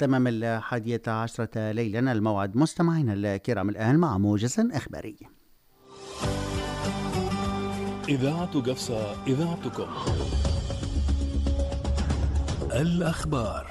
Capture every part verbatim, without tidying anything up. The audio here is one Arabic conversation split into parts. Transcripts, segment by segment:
تمام الحادية عشرة ليلا الموعد. مستمعينا الكرام الآن مع موجز إخباري. إذاعة قفصة، إذاعتكم. الأخبار.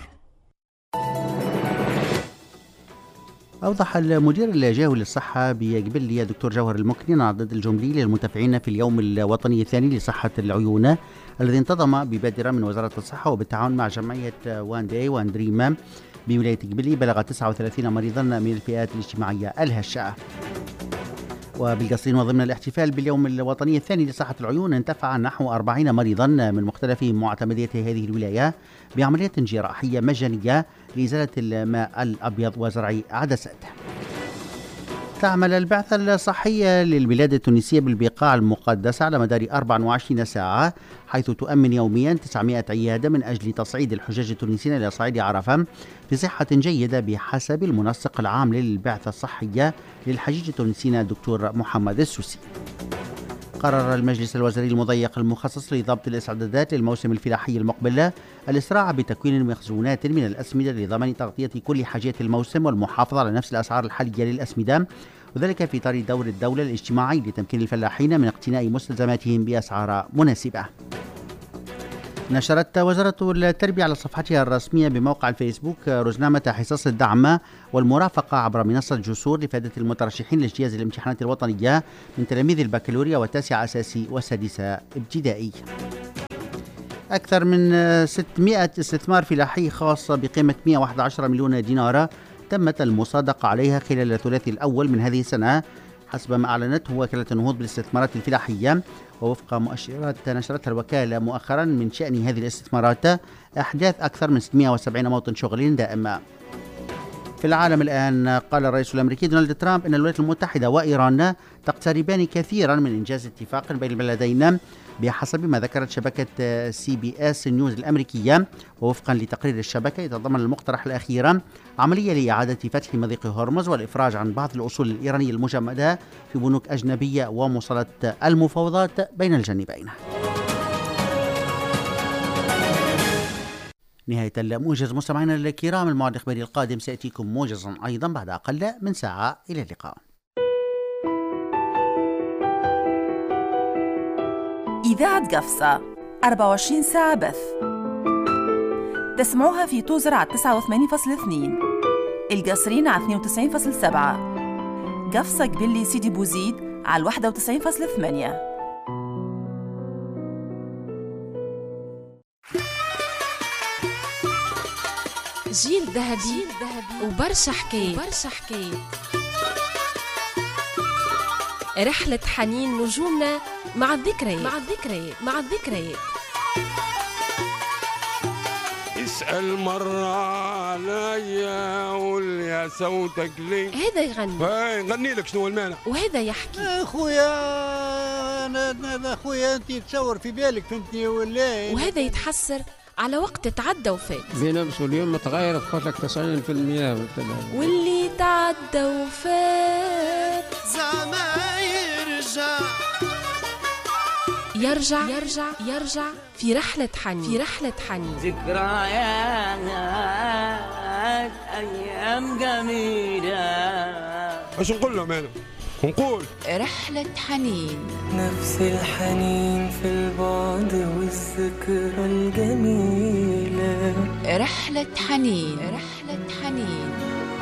أوضح المدير الجهوي للصحة بقبلية دكتور جوهر المكني العدد الجملي للمتابعين في اليوم الوطني الثاني لصحة العيون الذي انتظم ببادرة من وزارة الصحة وبالتعاون مع جمعية وان داي وان دريم بولاية قبلي. بلغ تسعة وثلاثين مريضا من الفئات الاجتماعية الهشة. وبالقصرين وضمن الاحتفال باليوم الوطني الثاني لصحة العيون انتفع نحو أربعين مريضا من مختلف معتمدات هذه الولاية بعملية جراحية مجانية لإزالة الماء الأبيض وزرع عدسات. تعمل البعثة الصحية للبلاد التونسية بالبقاع المقدسة على مدار أربع وعشرين ساعة، حيث تؤمن يوميا تسعمائة عيادة من أجل تصعيد الحجاج التونسيين إلى صعيد عرفة في صحة جيدة بحسب المنسق العام للبعثة الصحية للحجيج التونسيين الدكتور محمد السوسي. قرر المجلس الوزاري المضيق المخصص لضبط الاستعدادات للموسم الفلاحي المقبل الإسراع بتكوين مخزونات من الأسمدة لضمان تغطية كل حاجات الموسم والمحافظة على نفس الأسعار الحالية للأسمدة، وذلك في إطار دور الدولة الاجتماعي لتمكين الفلاحين من اقتناء مستلزماتهم بأسعار مناسبة. نشرت وزارة التربية على صفحتها الرسمية بموقع الفيسبوك رزنامة حصص الدعم والمرافقة عبر منصة جسور لفائدة المترشحين لاجتياز الامتحانات الوطنية من تلاميذ البكالوريا والتاسع أساسي والسادسة ابتدائي. أكثر من ستمائة استثمار فلاحي خاص بقيمة مئة وأحد عشر مليون دينار تمت المصادقة عليها خلال الثلاثي الأول من هذه السنة حسب ما أعلنته وكالة النهوض بالاستثمارات الفلاحية، ووفق مؤشرات نشرتها الوكالة مؤخرا من شأن هذه الاستثمارات إحداث أكثر من ستمائة وسبعين موطن شغل دائم. في العالم الآن، قال الرئيس الأمريكي دونالد ترامب أن الولايات المتحدة وإيران تقتربان كثيرا من إنجاز اتفاق بين البلدين بحسب ما ذكرت شبكة سي بي اس نيوز الأمريكية. ووفقا لتقرير الشبكة يتضمن المقترح الأخير عملية لإعادة فتح مضيق هرمز والإفراج عن بعض الأصول الإيرانية المجمدة في بنوك أجنبية ومواصلة المفاوضات بين الجانبين. نهاية الموجز. مستمعينا الكرام، الموعد الإخباري القادم سيأتيكم موجزا أيضا بعد أقل من ساعة. إلى اللقاء. إذاعة قفصة أربعة وعشرين ساعة بث، تسمعوها في توزر على تسعة وثمانين فاصلة اثنين، القصرين على اثنين وتسعين فاصلة سبعة، قفصة قبلي سيدي بوزيد على واحد وتسعين فاصلة ثمانية. جيل ذهبي وبرشا حكايات وبرشا حكايات رحلة حنين نجومنا مع الذكريات مع الذكريات مع الذكريات اسأل مرة عليا قول يا صوتك ليه. هذا يغني هاي نغني لك شنو المانع، وهذا يحكي. اخويا انا اخويا انت تصور في بالك فهمتني ولا، وهذا يتحسر على وقت تعدى وفات. بنفسه اليوم متغير قلت لك تسعين بالمئة واللي تعدى وفات زعما يرجع يرجع يرجع يرجع في رحلة حنين في رحلة حنين ذكريات أيام جميلة. اش نقول لهم انا؟ نقول رحلة حنين، نفس الحنين في البعد والذكرى الجميلة. رحلة حنين رحلة حنين.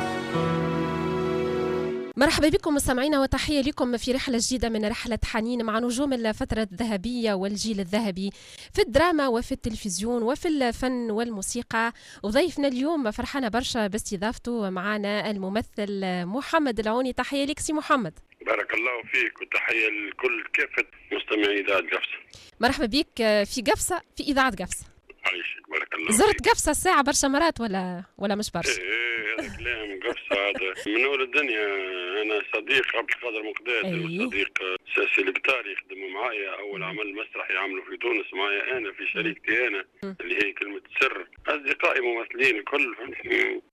مرحبا بكم مستمعينا وتحية لكم في رحلة جديدة من رحلة حنين مع نجوم الفترة الذهبية والجيل الذهبي في الدراما وفي التلفزيون وفي الفن والموسيقى. وضيفنا اليوم فرحانة برشا باستضافته معنا الممثل محمد العوني. تحية لك سي محمد. بارك الله فيك وتحية لكل كافة مستمعي إذاعة قفصة. مرحبا بك في قفصة في إذاعة قفصة. عايشك بارك الله. زرت قفصة الساعة برشا مرات ولا ولا مش برشا؟ ايه هذا كلام قفصة هذا من أول الدنيا. أنا صديق عبد القادر مقداد أيه. وصديق ساسي البتاري يخدموا معايا أول عمل مسرحي يعملوا في تونس معايا أنا في شركتي أنا اللي هي كلمة سر. أصدقائي ممثلين الكل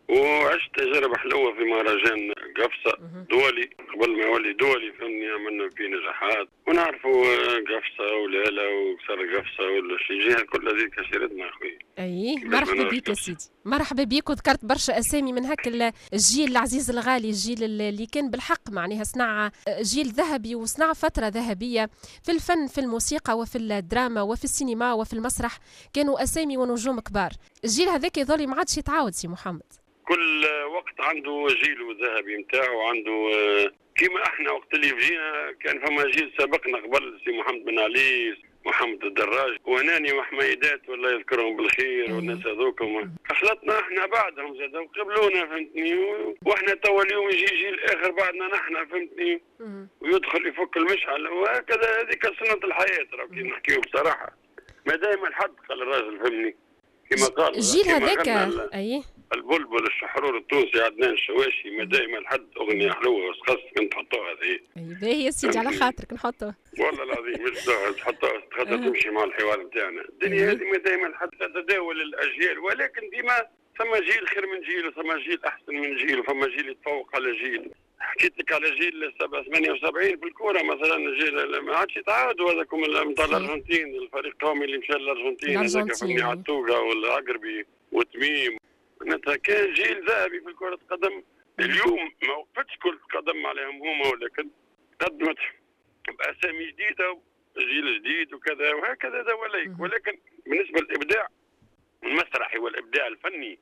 وعشت تجربة حلوة في مهرجان قفصة دولي قبل ما يولي دولي، فهمني عملنا فيه نجاحات ونعرفوا قفصة وليلة وكسر قفصة ولا شي جهة كل هذيك سيرتنا أخوي. أي مرحبا بك يا سيدي، مرحبا بك. وذكرت برشا أسامي من هك الجيل العزيز الغالي، الجيل اللي كان بالحق معناها صنع جيل ذهبي وصنع فترة ذهبية في الفن، في الموسيقى وفي الدراما وفي السينما وفي المسرح، كانوا أسامي ونجوم كبار. الجيل هذاك يظل ما عادش يتعاود سي محمد. كل وقت عنده جيله الذهبي نتاعو، عنده كيما احنا وقت اللي جينا كان فما جيل سبقنا قبل سي محمد بن علي، محمد الدراج وهناني وحميدات والله يذكرهم بالخير والناس هذوكم، خلطنا احنا بعدهم زاد وقبلونا فهمتني، واحنا توا اليوم يجي جيل اخر بعدنا نحن فهمتني، ويدخل يفك المشعل، وهكذا هذيك سنة الحياة. راه كي نحكيو بصراحة ما دائما الحد قال الراجل فهمني كما قال الجيل هذاك. اي البلبل الشحرور التونسي عدنان الشواشي، ما دائما الحد اغنيه حلوه بس خاصك تحطوها هذه. اي باهي يا سيدي على خاطرك نحطوها. والله العظيم مش تحطوها خاطر تمشي مع الحوار نتاعنا. الدنيا هذه ما دائما الحد تتداول الاجيال، ولكن ديما ثم جيل خير من جيل وثم جيل احسن من جيل وثم جيل يتفوق على جيل. حكيت لك على جيل ثمانية وسبعين في الكوره مثلا، الجيل ما عادش يتعاودوا هذاكم نتاع الارجنتين، الفريق القومي اللي مشى للارجنتين هذاك فهمني عتوقه والعقربي وتميم، معناتها كان جيل ذهبي في كرة القدم. اليوم ما وقفتش كرة القدم عليهم هما، ولكن قدمت بأسامي جديدة وجيل جديد وكذا وهكذا ده وليك. ولكن بالنسبة للإبداع المسرحي والإبداع الفني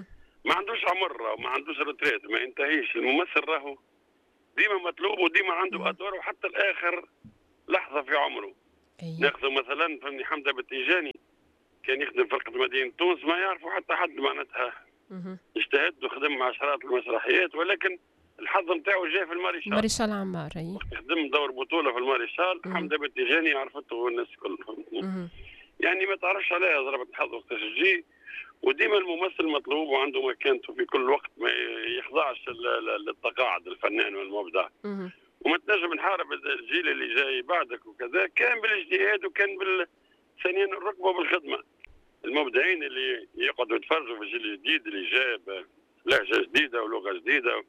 ما عندوش عمر وما عندوش رتريت، ما ينتهيش. الممثل راهو ديما مطلوب وديما عنده أدوار وحتى الآخر لحظة في عمره. ناخذ مثلا فهمني حمدة بالتيجاني كان يخدم فرقة مدينة تونس، ما يعرفوا حتى حد معناتها، اجتهد وخدم مع عشرات المسرحيات، ولكن الحظ نتاعو جاي في الماريشال ماريشال عمار. اي خدم دور بطولة في الماريشال، حمدة بالتيجاني عرفته والناس الكل فهمتني. يعني ما تعرفش عليها ضربة الحظ وقتاش تجي، وديما الممثل مطلوب وعنده مكانته في كل وقت، ما يخضعش للتقاعد الفنان والمبدع. وما تنجم نحارب الجيل اللي جاي بعدك وكذا، كان بالاجتهاد وكان بال ثانيا الركبه بالخدمه. المبدعين اللي يقعدوا يتفرجوا في الجيل الجديد اللي جاب لهجه جديده ولغه جديده،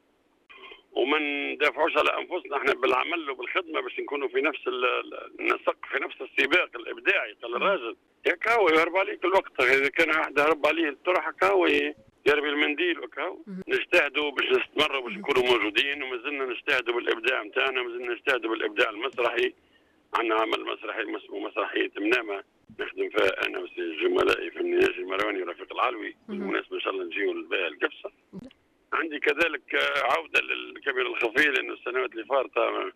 وما ندافعوش على انفسنا احنا بالعمل وبالخدمه باش نكونوا في نفس النسق، في نفس السباق الابداعي. قال الراجل ياك هو يهرب عليك الوقت، اذا كان واحد هرب عليه الطرح هكا يرمي المنديل وكاو. نجتهدوا باش نستمروا باش نكونوا موجودين، وما زلنا نجتهدوا بالابداع نتاعنا، ما زلنا نجتهدوا بالابداع المسرحي. عندنا عمل مسرحي اسمه مسرحيه منامه نخدم فيها انا وسي زملائي في النياجي المرواني ورفيق العلوي، بالمناسبه ان شاء الله نجيو للباهي القفصه. عندي كذلك عوده للكاميرا الخفيه، لانه السنوات اللي فاتت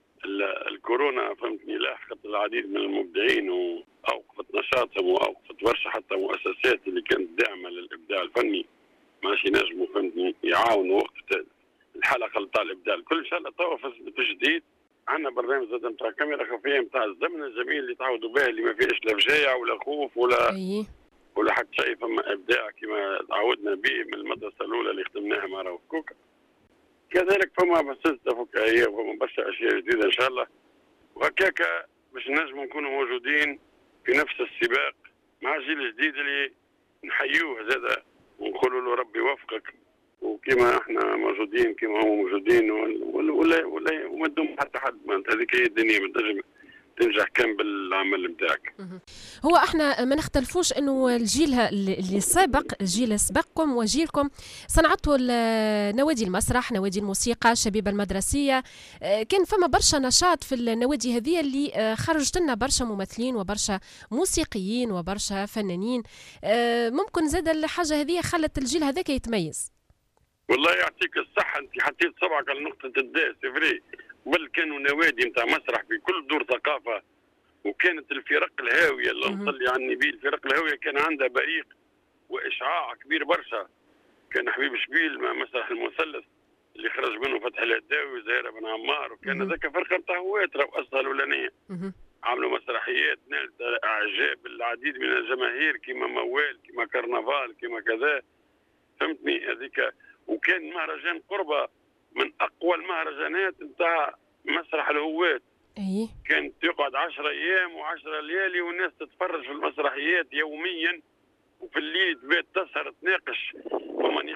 الكورونا فهمتني لاحقت العديد من المبدعين واوقفت نشاطهم واوقفت برشا حتى مؤسسات اللي كانت داعمه للابداع الفني، ماشي ينجموا فهمتني يعاونوا وقت الحلقه نتاع الابداع الكل. ان شاء الله توا في جديد عندنا برنامج زاد نتاع كاميرا خفيه نتاع الزمن الجميل اللي تعودوا به، اللي ما فيهش لا فجايع ولا خوف ولا أيه. ولا حتى شيء، فما ابداع كما تعودنا به من المدرسه الاولى اللي خدمناها مع راهو كوكا. كذلك فما مسلسل فكاهيه وفما برشا اشياء جديده ان شاء الله، وهكاكا باش نجموا نكونوا موجودين في نفس السباق مع الجيل الجديد اللي نحيوه زاد ونقولوا له ربي يوفقك، وكما احنا موجودين كما هم موجودين ولا ولا ولا وما تدوم حتى حد. ما انت هذيك هي الدنيا، ما تنجم تنجح كان بالعمل نتاعك. هو احنا ما نختلفوش انه الجيل اللي سابق، الجيل اللي سبقكم وجيلكم صنعته نوادي المسرح، نوادي الموسيقى، الشبيبه المدرسيه، كان فما برشا نشاط في النوادي هذه اللي خرجت لنا برشا ممثلين وبرشا موسيقيين وبرشا فنانين. ممكن زاد الحاجه هذه خلت الجيل هذاك يتميز. والله يعطيك الصحة، أنت حطيت صبعك على نقطة الداس فري. قبل كانوا نوادي نتاع مسرح في كل دور ثقافة، وكانت الفرق الهاوية اللي نصلي على النبي، الفرق الهاوية كان عندها بريق وإشعاع كبير برشا. كان حبيب شبيل مع مسرح المثلث اللي خرج منه فتح الهداوي وزهير بن عمار، وكان هذاك فرقة نتاع هوات رأسها الأولانية. عملوا مسرحيات نالت إعجاب العديد من الجماهير كما موال كما كرنفال كما كذا، فهمتني هذيك. وكان مهرجان قربة من أقوى المهرجانات نتاع مسرح الهوات. أيه. كانت يقعد عشرة أيام وعشرة ليالي والناس تتفرج في المسرحيات يوميا، وفي الليل تبات تسهر تناقش، ومن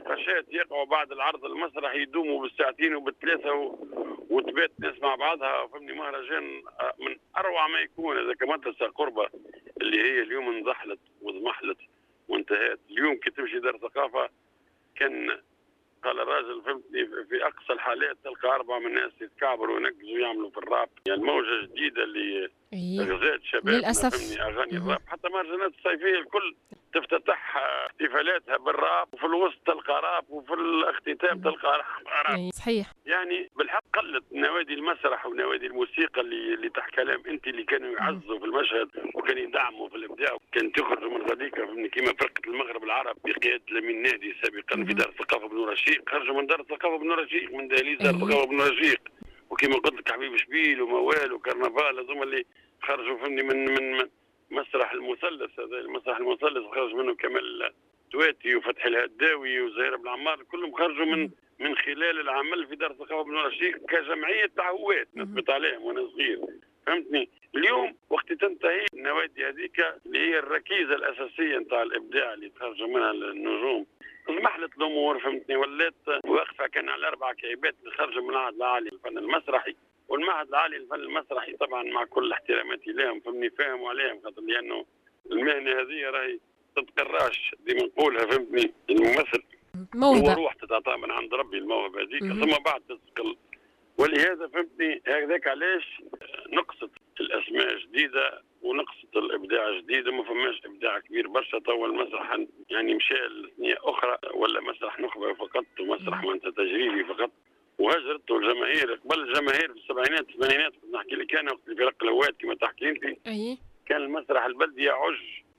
نقاشات يقعوا بعد العرض المسرحي يدوموا بالساعتين وبالثلاثه و... وتبات ناس مع بعضها. فهمني مهرجان من اروع ما يكون. اذا كمدرسه قربه اللي هي اليوم انزحلت وضمحلت وانتهت، اليوم كي تمشي دار ثقافه كان قال الراجل فهمتني في اقصى الحالات تلقى اربعه من الناس يتكعبروا وينقزوا ويعملوا في الراب. يعني موجه جديده اللي غزات شباب للاسف فهمني اغاني الراب. حتى مهرجانات الصيفيه الكل تفتتح احتفالاتها بالراب، وفي الوسط تلقى راب، وفي الاختتام تلقى راب. صحيح. يعني بالحق قلت نوادي المسرح ونوادي الموسيقى اللي اللي تحت كلام انت اللي كانوا يعزوا في المشهد وكانوا يدعموا في الابداع، كانت تخرجوا من غاديك فهمني كيما فرقه المغرب العربي بقياده لمين نادي سابقا في دار الثقافه بن رشيق، خرجوا من دار الثقافه بن رشيق من دهليز دار الثقافه بن رشيق. وكيما قلت لك حبيب شبيل وموال وكرنفال هذوما اللي خرجوا فهمني من من, من مسرح المثلث. هذا المسرح المثلث خرج منه كمال تواتي وفتحي الهداوي وزهير بن عمار، كلهم خرجوا من من خلال العمل في دار الثقافه بن رشيق كجمعيه تعهوات نثبت عليهم وانا صغير. فهمتني؟ اليوم وقت تنتهي النوادي هذيك اللي هي الركيزه الاساسيه نتاع الابداع اللي تخرجوا منها النجوم، اضمحلت الامور فهمتني، ولات واقفه كان على اربع كعبات اللي خرجوا من المعهد العالي للفن المسرحي. والمعهد العالي للفن المسرحي طبعا مع كل احتراماتي لهم فهمني فاهموا عليهم، خاطر لانه المهنه هذه راهي تتقراش ديما نقولها فهمتني. الممثل موهبه هو روح تتعطى من عند ربي الموهبه هذيك ثم بعد تستقل. ولهذا فهمتني هذاك علاش نقصت الاسماء جديده ونقصت الابداع جديد، وما فماش ابداع كبير برشا. توا المسرح يعني مشى لثنيه اخرى ولا مسرح نخبه فقط ومسرح منتج تجريبي فقط، وهجرت الجماهير. قبل الجماهير في السبعينات الثمانينات كنت نحكي لك انا وقت في رق الهوات كما تحكي انت، كان المسرح البلدي يعج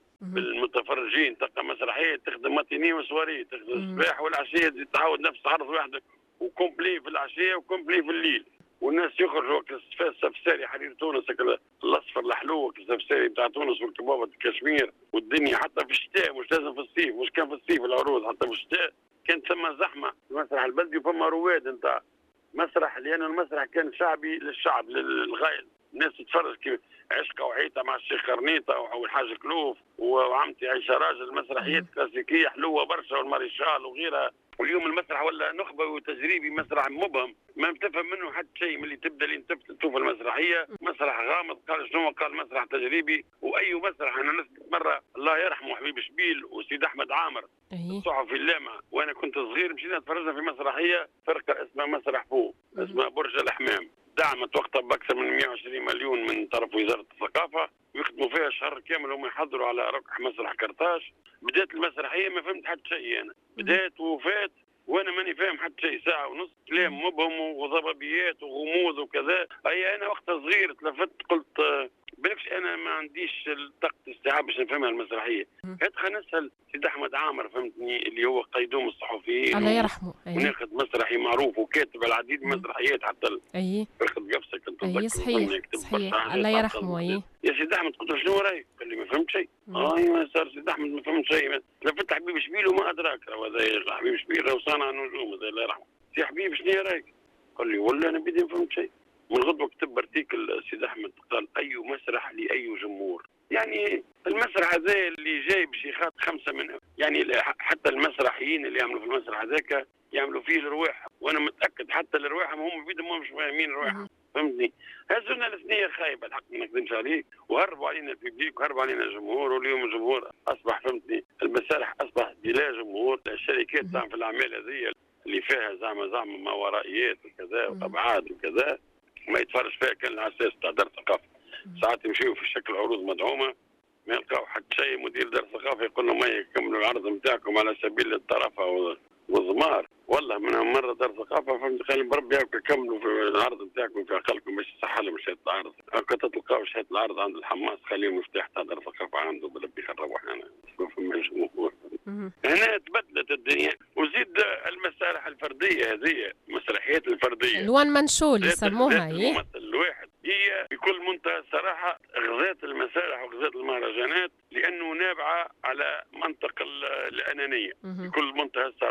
بالمتفرجين. تلقى مسرحيه تخدم ماتيني وسواري، تخدم الصباح والعشيه تعاود نفس عرض واحد وكومبلي في العشيه وكومبلي في الليل، والناس يخرجوا وقت السفساري حرير تونس الاصفر الحلو وقت السفساري بتاع تونس والكبابه الكشمير والدنيا. حتى في الشتاء مش لازم في الصيف، مش كان في الصيف العروض، حتى في الشتاء كانت ثم زحمه في المسرح البلدي وفما رواد نتاع مسرح، لان المسرح كان شعبي للشعب للغايه. الناس تتفرج كيف عشقه وعيته مع الشيخ قرنيطه والحاج كلوف وعمتي عيشه راجل، المسرحيات كلاسيكيه حلوه برشا والماريشال وغيرها. واليوم المسرح ولا نخبه وتجريبي، مسرح مبهم ما بتفهم منه حتى شيء من اللي تبدا لين تشوف المسرحيه. مسرح غامض، قال شنو قال مسرح تجريبي. واي مسرح انا نسمع مره الله يرحمه حبيب شبيل وسيد احمد عامر الصحفي اللامع، وانا كنت صغير مشينا تفرجنا في مسرحيه فرقه اسمها مسرح فوق اسمها برج الاحمام، دعمت وقتها باكثر من مئة وعشرين مليون من طرف وزاره الثقافه، ويخدموا فيها شهر كامل هم يحضروا على ركح مسرح كرتاج. بدات المسرحيه ما فهمت حتى شيء، انا بدات وفات وانا ماني فاهم حتى شيء، ساعه ونص كلام مبهم وضبابيات وغموض وكذا. اي انا وقتها صغير تلفت قلت بالكش انا ما عنديش طاقه استيعاب باش نفهمها المسرحيه. هات خلينا نسال سيد احمد عامر فهمتني اللي هو قيدوم الصحفيين الله يرحمه، وناخذ مسرحي معروف وكاتب العديد من المسرحيات حتى اي فرقه قفصه كنت اي صحيح صحيح الله يرحمه. اي يا سيد احمد قلت له شنو رايك؟ قال لي ما فهمت شيء. اه ايوه صار سيد احمد ما فهمت شيء. لفت حبيب شبيل وما ادراك هذا حبيب شبيل راهو صانع نجوم هذا الله يرحمه. سي حبيب شنو رايك؟ قال لي والله انا بدي ما فهمت شيء. من غدوه كتب ارتيكل السيد احمد قال اي مسرح لاي جمهور. يعني المسرح هذا اللي جاي باش يخاط خمسه من يعني حتى المسرحيين اللي يعملوا في المسرح هذاك يعملوا فيه الرواح، وانا متاكد حتى الرواح هم بيدهم مش فاهمين الرواح فهمتني. هزونا الاثنيه خايبه الحق ما نكذبش عليك، وهربوا علينا الببليك وهربوا علينا الجمهور. واليوم الجمهور اصبح فهمتني المسارح اصبح بلا جمهور. الشركات تعمل في الاعمال هذه اللي فيها زعما زعما ما ورائيات وكذا وابعاد وكذا ما يتفرج فيها كان على اساس تاع دار الثقافه. ساعات يمشيوا في شكل عروض مدعومه ما يلقاو حتى شيء. مدير دار الثقافه يقول لهم ما يكملوا العرض نتاعكم على سبيل الطرفه والضمار. والله من مره دار الثقافه فهمت قال بربي هاكا كملوا في العرض نتاعكم في عقلكم باش تصح لهم شهاده العرض. هاكا تلقاو شهاده العرض عند الحماس خليهم مفتاح تاع دار الثقافه عنده بلبي خربوا احنا ما فماش جمهور. هنا تبدلت الدنيا. وزيد المسارح الفرديه هذه المسرحيات الفرديه الوان مان شو اللي يسموها هي الممثل الواحد هي بكل منتهى الصراحه غزات المسارح وغزات المهرجانات لانه نابعه على منطق الانانيه بكل منتهى الصراحه.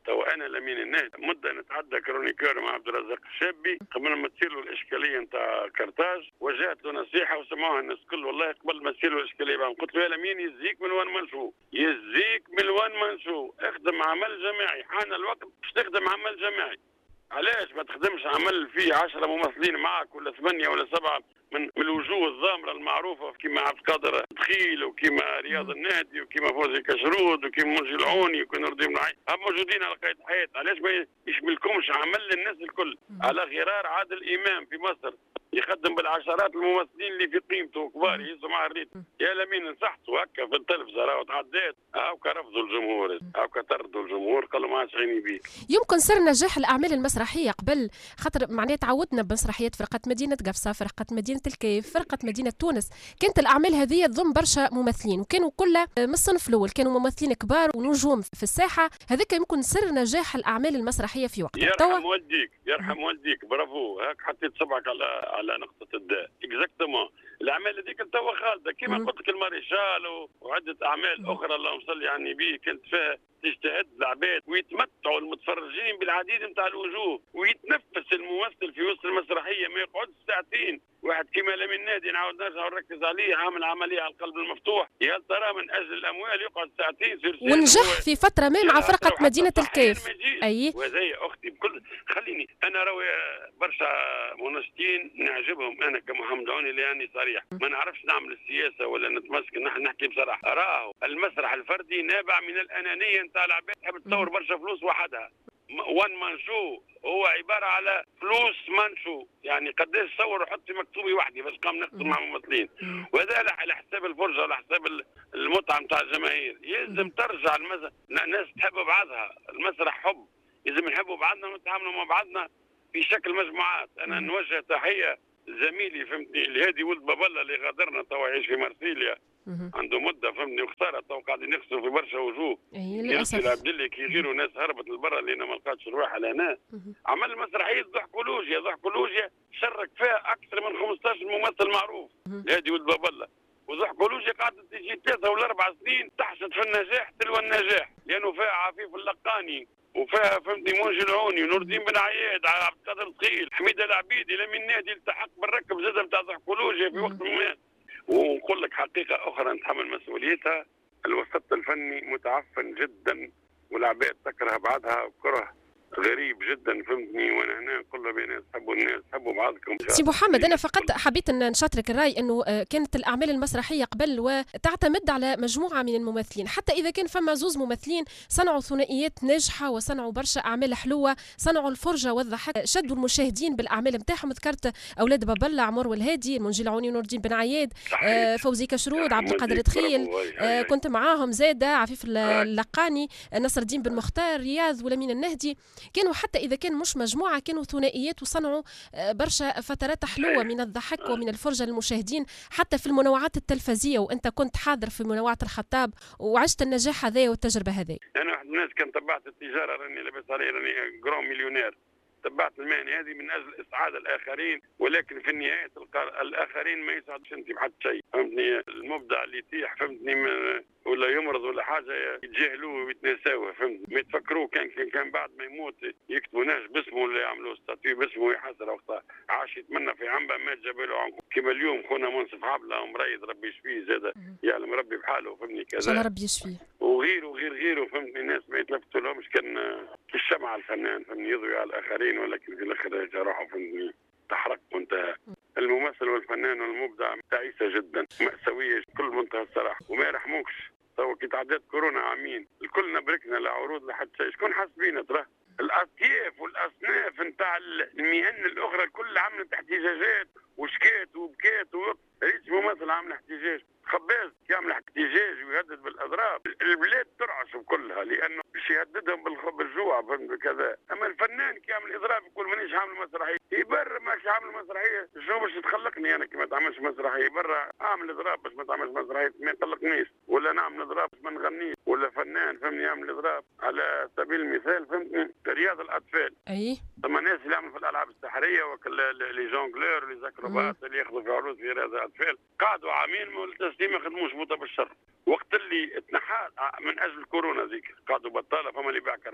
تو انا لمين النهدي مده نتعدى كرونيكور مع عبد الرزاق الشابي قبل ما تصير له الاشكاليه نتاع كرتاج، وجهت له نصيحه وسمعوها الناس الكل والله قبل ما تصير له الاشكاليه بعد قلت له يا لمين يزيك من وين ما نشوف، يزيك من وين ما نشوف، اخدم عمل جماعي، حان الوقت باش تخدم عمل جماعي. علاش ما تخدمش عمل فيه عشرة ممثلين معك ولا ثمانية ولا سبعة من الوجوه الضامرة المعروفة كيما عبد القادر دخيل وكيما رياض النهدي وكيما فوزي كشرود وكيما منجي العوني وكيما نور الدين العين، هم موجودين على قيد حياة. علاش ما يشملكمش عمل للناس الكل؟ على غرار عادل إمام في مصر يخدم بالعشرات الممثلين اللي في قيمته كبار يهزوا مع الريت. يا لمين نصحته هكا في التلفزه راهو تعديت هاكا رفضوا الجمهور، هاكا طردوا الجمهور قالوا ما عادش عيني بيه. يمكن سر نجاح الاعمال المسرحيه قبل خاطر معناها تعودنا بمسرحيات فرقه مدينه قفصه، فرقه مدينه الكيف، فرقه مدينه تونس، كانت الاعمال هذه تضم برشا ممثلين وكانوا كلها من الصنف الاول، كانوا ممثلين كبار ونجوم في الساحه، هذاك يمكن سر نجاح الاعمال المسرحيه في وقتها. يرحم والديك يرحم والديك برافو، هاك حطيت صبعك على على نقطه الداء اكزاكتومون. الاعمال هذيك توا خالده كيما قلت لك الماريشال وعده اعمال اخرى اللهم صل يعني به كانت فيها تجتهد العباد ويتمتعوا المتفرجين بالعديد نتاع الوجوه ويتنفس الممثل في وسط المسرحيه ما يقعدش ساعتين. واحد كيما لمين نادي نعاود نرجع ونركز عليه عامل عمليه على القلب المفتوح، يا ترى من اجل الاموال يقعد ساعتين سير سير ونجح في فتره ما مع فرقه مدينه الكيف. اي وهذه اختي بكل خليني انا راوي برشا مناشدين نعجبهم انا كمحمد عوني لاني صريح ما نعرفش نعمل السياسه ولا نتمسك نحن نحكي بصراحه. راهو المسرح الفردي نابع من الانانيه نتاع العباد تحب تصور برشا فلوس وحدها. وان مان شو هو عباره على فلوس منشو، يعني قداش صور وحط في مكتوبي وحدي بس قام نخدم مع ممثلين، وهذا على حساب الفرجه وعلى حساب المتعه نتاع الجماهير. يلزم ترجع المز... الناس تحب بعضها، المسرح حب، لازم نحبوا بعضنا ونتعاملوا مع بعضنا في شكل مجموعات. انا نوجه تحيه زميلي فهمتني الهادي ولد بابلا اللي غادرنا توا يعيش في مرسيليا عنده مده فهمني واختارت تو قاعدين يخسروا في برشا وجوه. اي للاسف عبد الله كي غيروا ناس هربت لبرا اللي ما لقاتش روحها لهنا. عمل مسرحيه ضحكولوجيا، ضحكولوجيا شارك فيها اكثر من خمسطاش ممثل معروف الهادي ولد بابلا، وضحكولوجيا قعدت تجي ثلاثه ولا اربع سنين تحصد في النجاح تلو النجاح لانه فيها عفيف اللقاني وفيها فهمتني منجي العوني ونور الدين بن عياد عبد القادر دخيل حميده العبيدي لمن نادي التحق بالركب زاد نتاع ضحكولوجيا في وقت ما. ونقول لك حقيقه اخرى نتحمل مسؤوليتها، الوسط الفني متعفن جدا والعباد تكره بعضها وكره غريب جدا فهمتني. وانا هنا نقول بين تحبوا الناس تحبوا بعضكم. سي محمد انا فقط حبيت ان نشاطرك الراي انه كانت الاعمال المسرحيه قبل وتعتمد على مجموعه من الممثلين، حتى اذا كان فما زوز ممثلين صنعوا ثنائيات ناجحه وصنعوا برشا اعمال حلوه، صنعوا الفرجه والضحك، شدوا المشاهدين بالاعمال نتاعهم. ذكرت اولاد بابلا عمر والهادي، منجي العوني ونور الدين بن عياد، آه فوزي كشرود، عبد القادر دخيل، آه كنت معاهم زاده عفيف اللقاني، نصر الدين بن مختار، رياض ولمين النهدي. كانوا حتى إذا كان مش مجموعة كانوا ثنائيات وصنعوا برشا فترات حلوة من الضحك ومن الفرجة للمشاهدين حتى في المنوعات التلفزية، وأنت كنت حاضر في منوعة الخطاب وعشت النجاح هذا والتجربة هذه. أنا واحد من الناس كان تبعت التجارة راني لاباس عليه راني جرام مليونير، تبعت المهنة هذه من أجل إسعاد الآخرين، ولكن في النهاية تلقى الآخرين ما يسعدش أنت بحد شيء فهمتني. المبدع اللي يطيح فهمتني ولا يمرض ولا حاجه يتجاهلوه ويتناسوه فهمت. ما يتفكروه كان كان كان بعد ما يموت يكتبوا ناس باسمه ولا يعملوا ستاتيو باسمه يحسر وقتها عاش يتمنى في عنبه مات جابوا له عنكم. كما اليوم خونا منصف عبله مريض ربي يشفيه زاد يعلم ربي بحاله فهمني كذا. ان شاء الله ربي يشفيه. وغيره وغير غيره فهمتني. الناس ما يتلفتوا لهمش كان الشمعة الفنان فهمني يضوي على الاخرين، ولكن في الاخر راحوا فهمتني تحرق وانتهى. الممثل والفنان والمبدع تعيسه جدا مأساويه كل منتهى الصراحه وما يرحموكش. تو كي تعدات كورونا عامين الكلنا بركنا لا عروض لحد شيء، شكون حس بينا ترى؟ الاطياف والاصناف نتاع المهن الاخرى الكل عملت احتجاجات وشكات وبكات رئيس ممثل عامل احتجاج، خباز يعمل احتجاج ويهدد بالاضراب. البلاد ترعش بكلها لانه باش يهددهم بالجوع بكذا. اما الفنان كي يعمل اضراب يقول مانيش عامل مسرحيه، يبر ماكش عامل مسرحيه شنو باش تخلقني انا كي ما تعملش مسرحيه؟ برا اعمل اضراب باش ما تعملش مسرحيه ما يطلقنيش، ولا نعمل اضراب باش ما نغنيش، ولا فنان فهمني يعمل اضراب. على سبيل المثال فهمتني رياض الاطفال، اي ثم ناس اللي يعملوا في الالعاب السحريه وكل لي جونغلور ولي زاكروبات اللي ياخذوا في عروض في رياض الاطفال قعدوا عامين والتسليم ما خدموش بوطه بالشر. وقت اللي اتنحى من اجل كورونا ذيك قعدوا بطاله، فما اللي باع كرهبته فما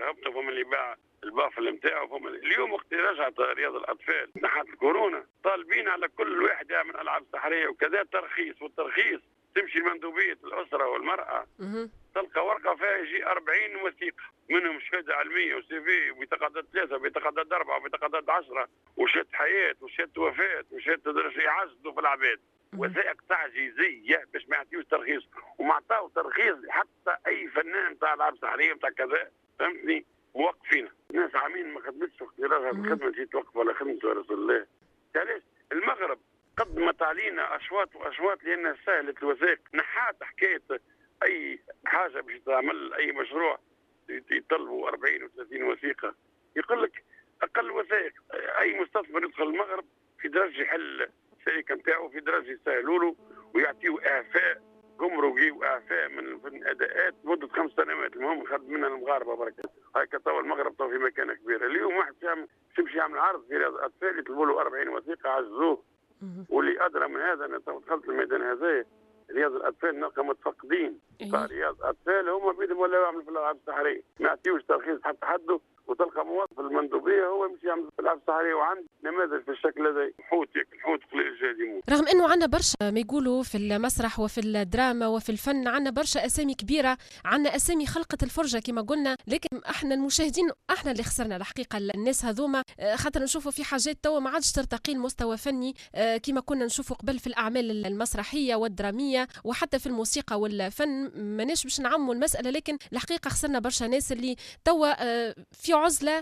فما اللي باع البافل نتاعو، فما اليوم وقت رجعت رياض الاطفال نحات الكورونا طالبين على كل واحد يعمل العاب سحريه وكذا ترخيص، والترخيص تمشي المندوبيه الاسره والمراه تلقى ورقه فيها يجي أربعين وثيقه، منهم شهاده علميه وسي في وبطاقه ثلاثه وبطاقه اربعه وبطاقه عشره وشهاده حياه وشهاده وفاه وشهاده يعزلوا في العباد، وثائق تعجيزيه باش ما يعطيوش ترخيص، وما عطاو ترخيص حتى اي فنان نتاع العاب سحريه نتاع كذا، فهمتني؟ موقفين الناس عامين ما خدمتش وقت راها الخدمه تجي توقف ولا خدمته يا رسول الله. علاش؟ المغرب قدمت علينا اشواط واشواط لان سهلت الوثائق، نحات حكايه اي حاجه باش تعمل اي مشروع يطلبوا أربعين وثلاثين وثيقه، يقول لك اقل وثائق. اي مستثمر يدخل المغرب في درجه يحل الشركه نتاعو، في درجه يسهلوا له ويعطيوه اعفاء جمركي واعفاء من الاداءات مده خمس سنوات، المهم يخدم منها المغاربه بركه. هكا توا المغرب توا في مكانه كبيره. اليوم واحد يمشي يعمل عرض في رياض الاطفال يطلبوا له أربعين وثيقه عزوه، واللي ادرى من هذا انا تو دخلت الميدان هذا رياض الاطفال نلقى متفقدين تاع رياض الاطفال هما بيدهم ولا يعملوا في الالعاب السحريه، ما يعطيوش ترخيص حتى حده، وتلقى موظف المندوبيه هو يمشي يعمل في الالعاب السحريه. وعند نماذج في الشكل هذا حوت ياكل حوت قليل جاد يموت. رغم انه عندنا برشا ما يقولوا في المسرح وفي الدراما وفي الفن، عندنا برشا اسامي كبيره، عندنا اسامي خلقت الفرجه كما قلنا، لكن احنا المشاهدين احنا اللي خسرنا الحقيقه الناس هذوما، خاطر نشوفوا في حاجات توا ما عادش ترتقي المستوى فني كما كنا نشوفوا قبل في الاعمال المسرحيه والدراميه وحتى في الموسيقى والفن. ماناش باش نعموا المساله، لكن الحقيقه خسرنا برشا ناس اللي توا في عزله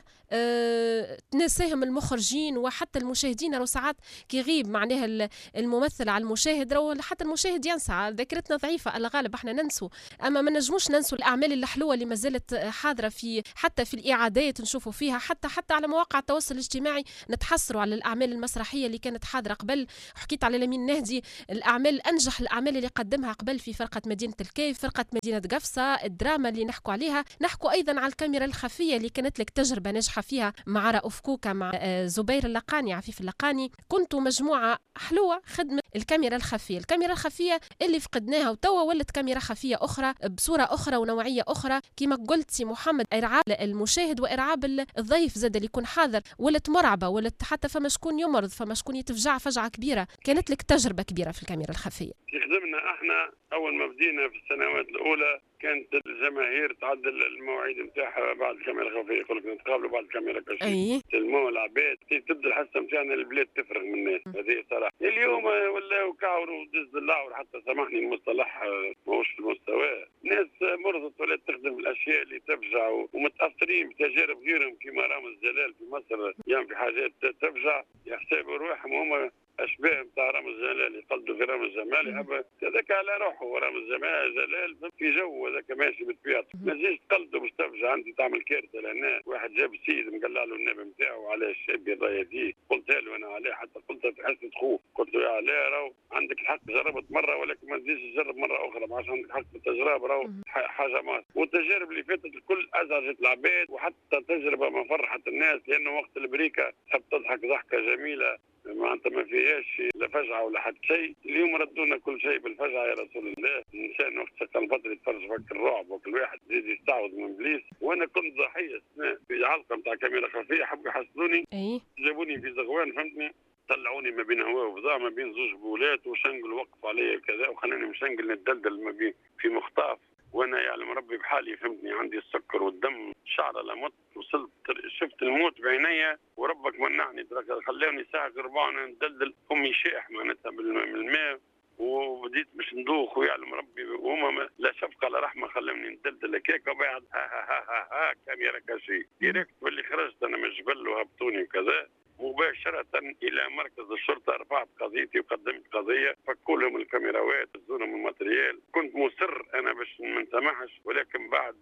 تنساهم المخرجين وحتى المشاهدين. راه ساعات كي يغيب معناها الممثل على المشاهد راهو حتى المشاهد ينسى، ذاكرتنا ضعيفه على الغالب احنا ننسوا، اما ما نجموش ننسوا الاعمال الحلوه اللي ما زالت حاضره في حتى في الاعادات نشوفوا فيها، حتى حتى على مواقع التواصل الاجتماعي نتحسروا على الاعمال المسرحيه اللي كانت حاضره قبل. حكيت على لمين نهدي الاعمال انجح الاعمال اللي قدمها قبل في فرقه مدينه الكيف، فرقه مدينه قفصه، الدراما اللي نحكوا عليها، نحكوا ايضا على الكاميرا الخفيه اللي كانت لك تجربه ناجحه فيها مع رؤوف كوكا مع زبير اللقاني عفيف اللقاني. كنتوا مجموعه حلوه خدمه الكاميرا الخفيه، الكاميرا الخفيه اللي فقدناها وتوا ولت كاميرا خفيه اخرى بصوره اخرى ونوعيه اخرى كما قلت سي محمد، ارعاب المشاهد وارعاب الضيف زاد اللي يكون حاضر، ولت مرعبه، ولت حتى فما شكون يمرض، فما شكون يتفجع فجعه كبيره. كانت لك تجربه كبيره في الكاميرا الخفيه. خدمنا احنا اول ما بدينا في السنوات الاولى كانت الجماهير تعدل المواعيد نتاعها بعد الكاميرا الخفيه، يقول لك نتقابلوا بعد الكاميرا كشف اي تلموا العباد، تبدا الحصه نتاعنا البلاد تفرغ من الناس. هذه صراحه اليوم ولاو كعوروا ودز اللعور، حتى سامحني المصطلح ماهوش في المستوى. ناس مرضت ولا تخدم الاشياء اللي تفجع ومتاثرين بتجارب غيرهم كما رامز جلال في مصر، يعمل في حاجات تفجع يحسبوا روحهم هم اشباه نتاع رامز جلال، يقلدوا في رامز جمال، هذاك على روحه رامز جمال جلال في جو هذاك ماشي بالطبيعه، ما تجيش تقلده باش تفجع انت تعمل كارثه لهنا. واحد جاب السيد مقلع له النبي نتاعو على الشاب يضيع يديه، قلت له انا عليه حتى قلت في حصه خوف، قلت له يا عليه راهو عندك الحق جربت مره ولكن ما تجيش تجرب مره اخرى، ما عادش عندك حق في التجربه راهو حاجه ما. والتجارب اللي فاتت الكل ازعجت العباد، وحتى تجربه ما فرحت الناس، لانه وقت البريكه تحب تضحك ضحكه جميله معناتها ما فيهاش لا فجعه ولا حد شيء. اليوم ردونا كل شيء بالفجعه يا رسول الله. الانسان وقت شغل الفتره يتفرج فك الرعب وكل واحد يزيد يستعوذ من ابليس، وانا كنت ضحيه في علقه نتاع كاميرا خفيه، حبوا يحصلوني جابوني في زغوان فهمتني، طلعوني ما بين هواء وفضاء ما بين زوج بولات وشنقل وقف علي كذا وخلاني مشنقل نتدلدل ما بين في مخطاف، وانا يعلم ربي بحالي فهمتني، عندي السكر والدم شعر لمت، وصلت شفت الموت بعينيا وربك منعني، خلوني ساعه قربان ندلدل امي شائح معناتها بالماء، وبديت باش ندوخ ويعلم ربي وهما لا شفقه لا رحمه، خلوني ندلدل هكاك وبعد ها ها ها ها, ها كاميرا كاشي ديريكت باللي خرجت انا من الجبل وهبطوني وكذا مباشرة إلى مركز الشرطة. رفعت قضيتي وقدمت قضية، فكوا لهم الكاميراوات زونهم الماتريال. كنت مصر أنا باش ما نسمحش، ولكن بعد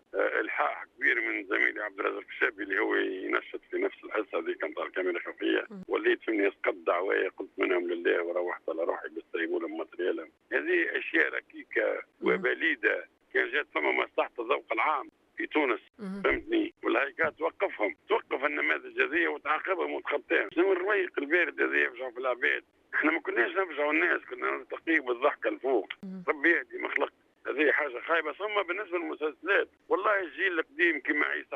إلحاح كبير من زميلي عبد الرزاق الشابي اللي هو ينشط في نفس الحصة هذه كانت الكاميرا خفية، وليت فيني أسقط دعوايا، قلت منهم لله وروحت على روحي بيستلموا لهم ماتريالهم. هذه أشياء ركيكة وبليدة كان جات فما مصلحة الذوق العام في تونس فهمتني، والهيئات توقفهم، توقف النماذج هذه وتعاقبهم وتخطيهم. شنو الرويق البارد هذا يفجعوا في العباد؟ احنا ما كناش نفجعوا الناس، كنا نرتقي بالضحكه لفوق. ربي يهدي مخلق، هذه حاجه خايبه. ثم بالنسبه للمسلسلات والله الجيل القديم كما عيسى حراس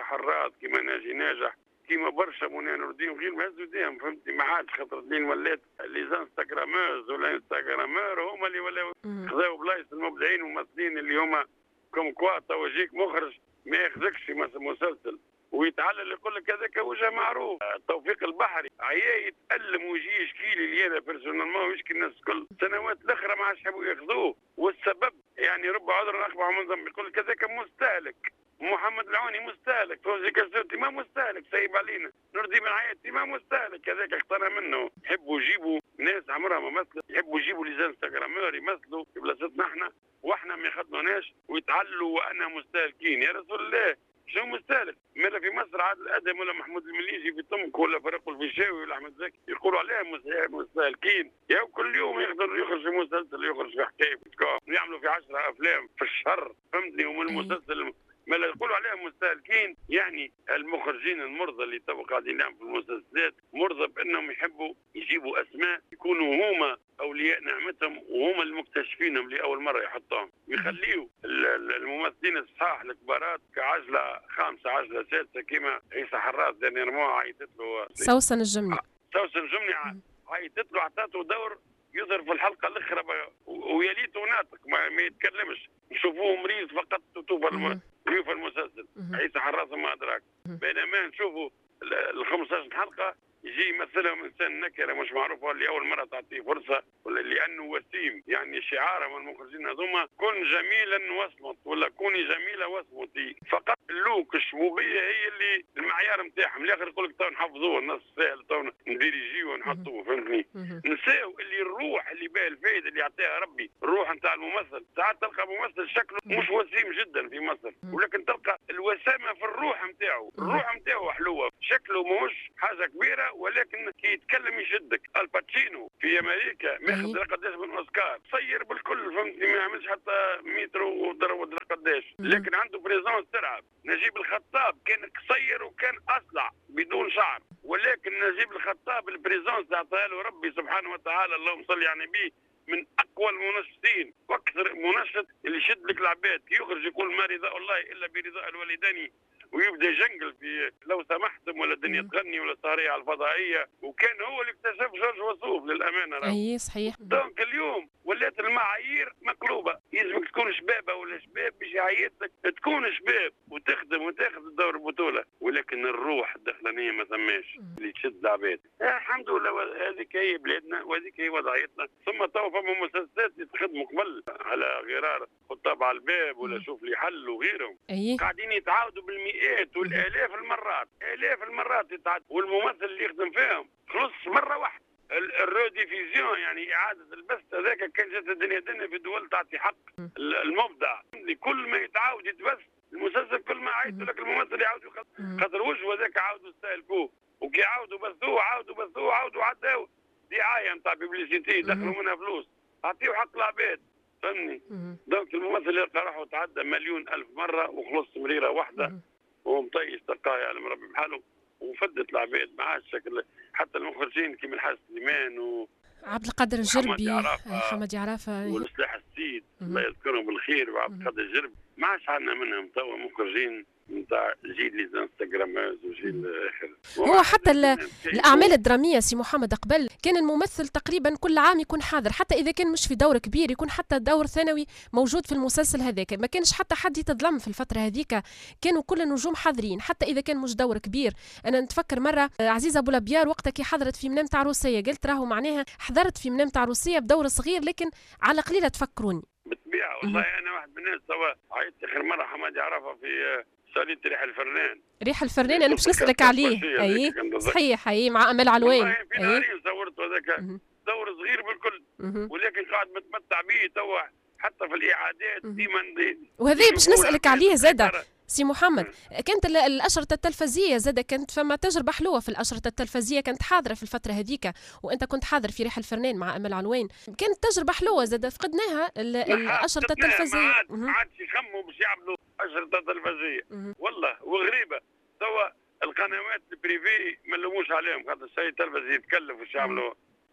بعض كيما ناجي ناجح كيما برشا منى نور الدين غير ما هزوا ايديهم فهمتني ما عادش خاطر لين ولات لي انستغراموز ولا انستغرامور هما اللي ولاو خذاو بلايص المبدعين والممثلين اللي هما كوم كوا تو يجيك مخرج ما ياخذكش مسلسل ويتعلل يقول لك هذاك وجه معروف. توفيق البحري عيا يتألم ويجي يشكي لي انا بيرسونالمون ويشكي الناس الكل السنوات الاخرى ما عادش يحبوا ياخذوه والسبب يعني رب عذر اخبع منظم يقول لك هذاك مستهلك. محمد العوني مستهلك، فوزي كسوتي ما مستهلك، سايب علينا نور الدين بن عياطي ما مستهلك، هذاك اقتنى منه. يحبوا يجيبوا ناس عمرها ما مثلت، يحبوا يجيبوا لي انستغرامور يمثلوا في بلاصتنا احنا واحنا ما يخدموناش ويتعلوا وانا مستهلكين. يا رسول الله شنو مستهلك؟ ماذا في مصر عادل ادم ولا محمود المليجي في طمك ولا فريق الفيشاوي ولا احمد زكي يقولوا عليهم مستهلكين؟ يا كل يوم يقدر يخرج في مسلسل يخرج في حكايه يعملوا في عشرة افلام في الشهر فهمتني. ومن المسلسل ما لا يقولوا عليهم مستهلكين. يعني المخرجين المرضى اللي تو قاعدين يعملوا في المسلسلات مرضى بانهم يحبوا يجيبوا اسماء يكونوا هما اولياء نعمتهم وهم المكتشفينهم لاول مره يحطوهم، ويخليوا الممثلين الصحاح الكبارات كعجله خامسه عجله سادسه كما عيسى حراس دانيرمون عيطت له سوسن الجمني سوسن الجمني عيطت له عطاته دور يظهر في الحلقه الاخرى ويليته ناطق ما, ما يتكلمش، نشوفوه مريض فقط تطوف ضيوف المسلسل عيسى حراس ما ادراك. بينما نشوفوا ال خمسطاش حلقه يجي يمثلهم انسان نكره مش معروف اللي اول مره تعطيه فرصه ولا لانه وسيم. يعني شعارهم المخرجين هذوما كن جميلا واصمت ولا كوني جميله واصمتي. فقط اللوك الشبوبيه هي اللي المعيار نتاعهم. الاخر يقول لك تو نحفظوه نص ساعه تو ندير يجي ونحطوه فهمتني. نساو اللي الروح اللي بها الفائده اللي يعطيها ربي الروح نتاع الممثل. ساعات تلقى ممثل شكله مش وسيم جدا في مصر ولكن تلقى الوسامه في الروح نتاعو. الروح نتاعو حلوه شكله ماهوش حاجه كبيره ولكن كي يتكلم يشدك. الباتشينو في امريكا ماخذ قداش من اوسكار صير بالكل فهمتني ما يعملش حتى مترو وضرب قداش لكن عنده بريزونس تلعب. نجيب الخطاب كان قصير وكان اصلع بدون شعر ولكن نجيب الخطاب البريزونس اعطاها له ربي سبحانه وتعالى اللهم صل على النبي من اقوى المنشطين واكثر منشط اللي يشد لك العباد يخرج يقول ما رضاء الله الا برضاء الوالدين ويبدا جنجل في لو سمحتم ولا الدنيا تغني ولا سهريه على الفضائيه. وكان هو اللي اكتشف جورج وسوف للامانه. اي صحيح. دونك اليوم ولات المعايير مقلوبه. يلزمك تكون شبابه ولا شباب باش يعيطك تكون شباب وتخدم وتاخذ الدور البطوله ولكن الروح الداخلانيه ما ثماش اللي تشد العباد. الحمد لله هذيك هي بلادنا وهذيك هي وضعيتنا. ثم تو فما مسلسلات يتخدموا قبل على غرار خطاب على الباب ولا شوف لي حل وغيرهم. أيه. قاعدين يتعاودوا بالمئات والالاف المرات الاف المرات يتعاد والممثل اللي يخدم فيهم خلص مره واحده. الروديفيزيون يعني اعاده البث هذاك كان جات الدنيا دنيا في دول تعطي حق المبدع. كل ما يتعاود يتبث المسلسل كل ما عايدوا لك الممثل يعاود خاطر وجهه هذاك عاودوا استهلكوه وكي عاودوا بثوه عاودوا بثوه عاودوا عداوه دعايه نتاع بيبليسيتي دخلوا منها فلوس اعطيوا حق العباد فهمني. دونك الممثل يلقى روحه تعدى مليون الف مره وخلص مريره واحده وهو مطيش تلقاه يعلم ربي بحاله وفدت العباد ما عادش شكل. حتى المخرجين كيما الحاج سليمان و عبد القادر الجربي محمد عرافه والسلاح السيد الله يذكرهم بالخير وعبد القادر الجربي ما عادش عندنا منهم توا مخرجين نتاع جيل لي انستغراموز وجيل اخر. هو حتى الاعمال الدراميه سي محمد قبل كان الممثل تقريبا كل عام يكون حاضر حتى اذا كان مش في دور كبير يكون حتى دور ثانوي موجود في المسلسل هذاك. ما كانش حتى حد يتظلم في الفتره هذيك كانوا كل النجوم حاضرين حتى اذا كان مش دور كبير. انا نتفكر مره عزيزه ابو لبيار وقتها كي حضرت في منام تاع روسيه قلت راهو معناها حضرت في منام تاع روسيه بدور صغير لكن على قليله تفكروني بالطبيعه. والله انا واحد من الناس توا عيطت اخر مره حماد عرفه في سالية ريح الفرنان. ريح الفرنان انا باش نسالك عليه. اي صحيح اي مع امال علوين. في نهارين صورته هذاك دور صغير بالكل ولكن قاعد متمتع به توا حتى في الاعادات ديما. وهذا باش نسالك عليه زاده سي محمد. كانت الأشرطة التلفزية زادة كانت فما تجربة حلوة في الأشرطة التلفزية كانت حاضرة في الفترة هذيك وأنت كنت حاضر في ريح الفرنان مع أمل علوين. كانت تجربة حلوة زادة فقدناها الأشرطة التلفزية. ما عادش يخموا باش يعملوا أشرطة تلفزية والله وغريبة. توا القنوات البريفي ما نلوموش عليهم خاطر الشيء التلفزي يتكلف باش يعملوا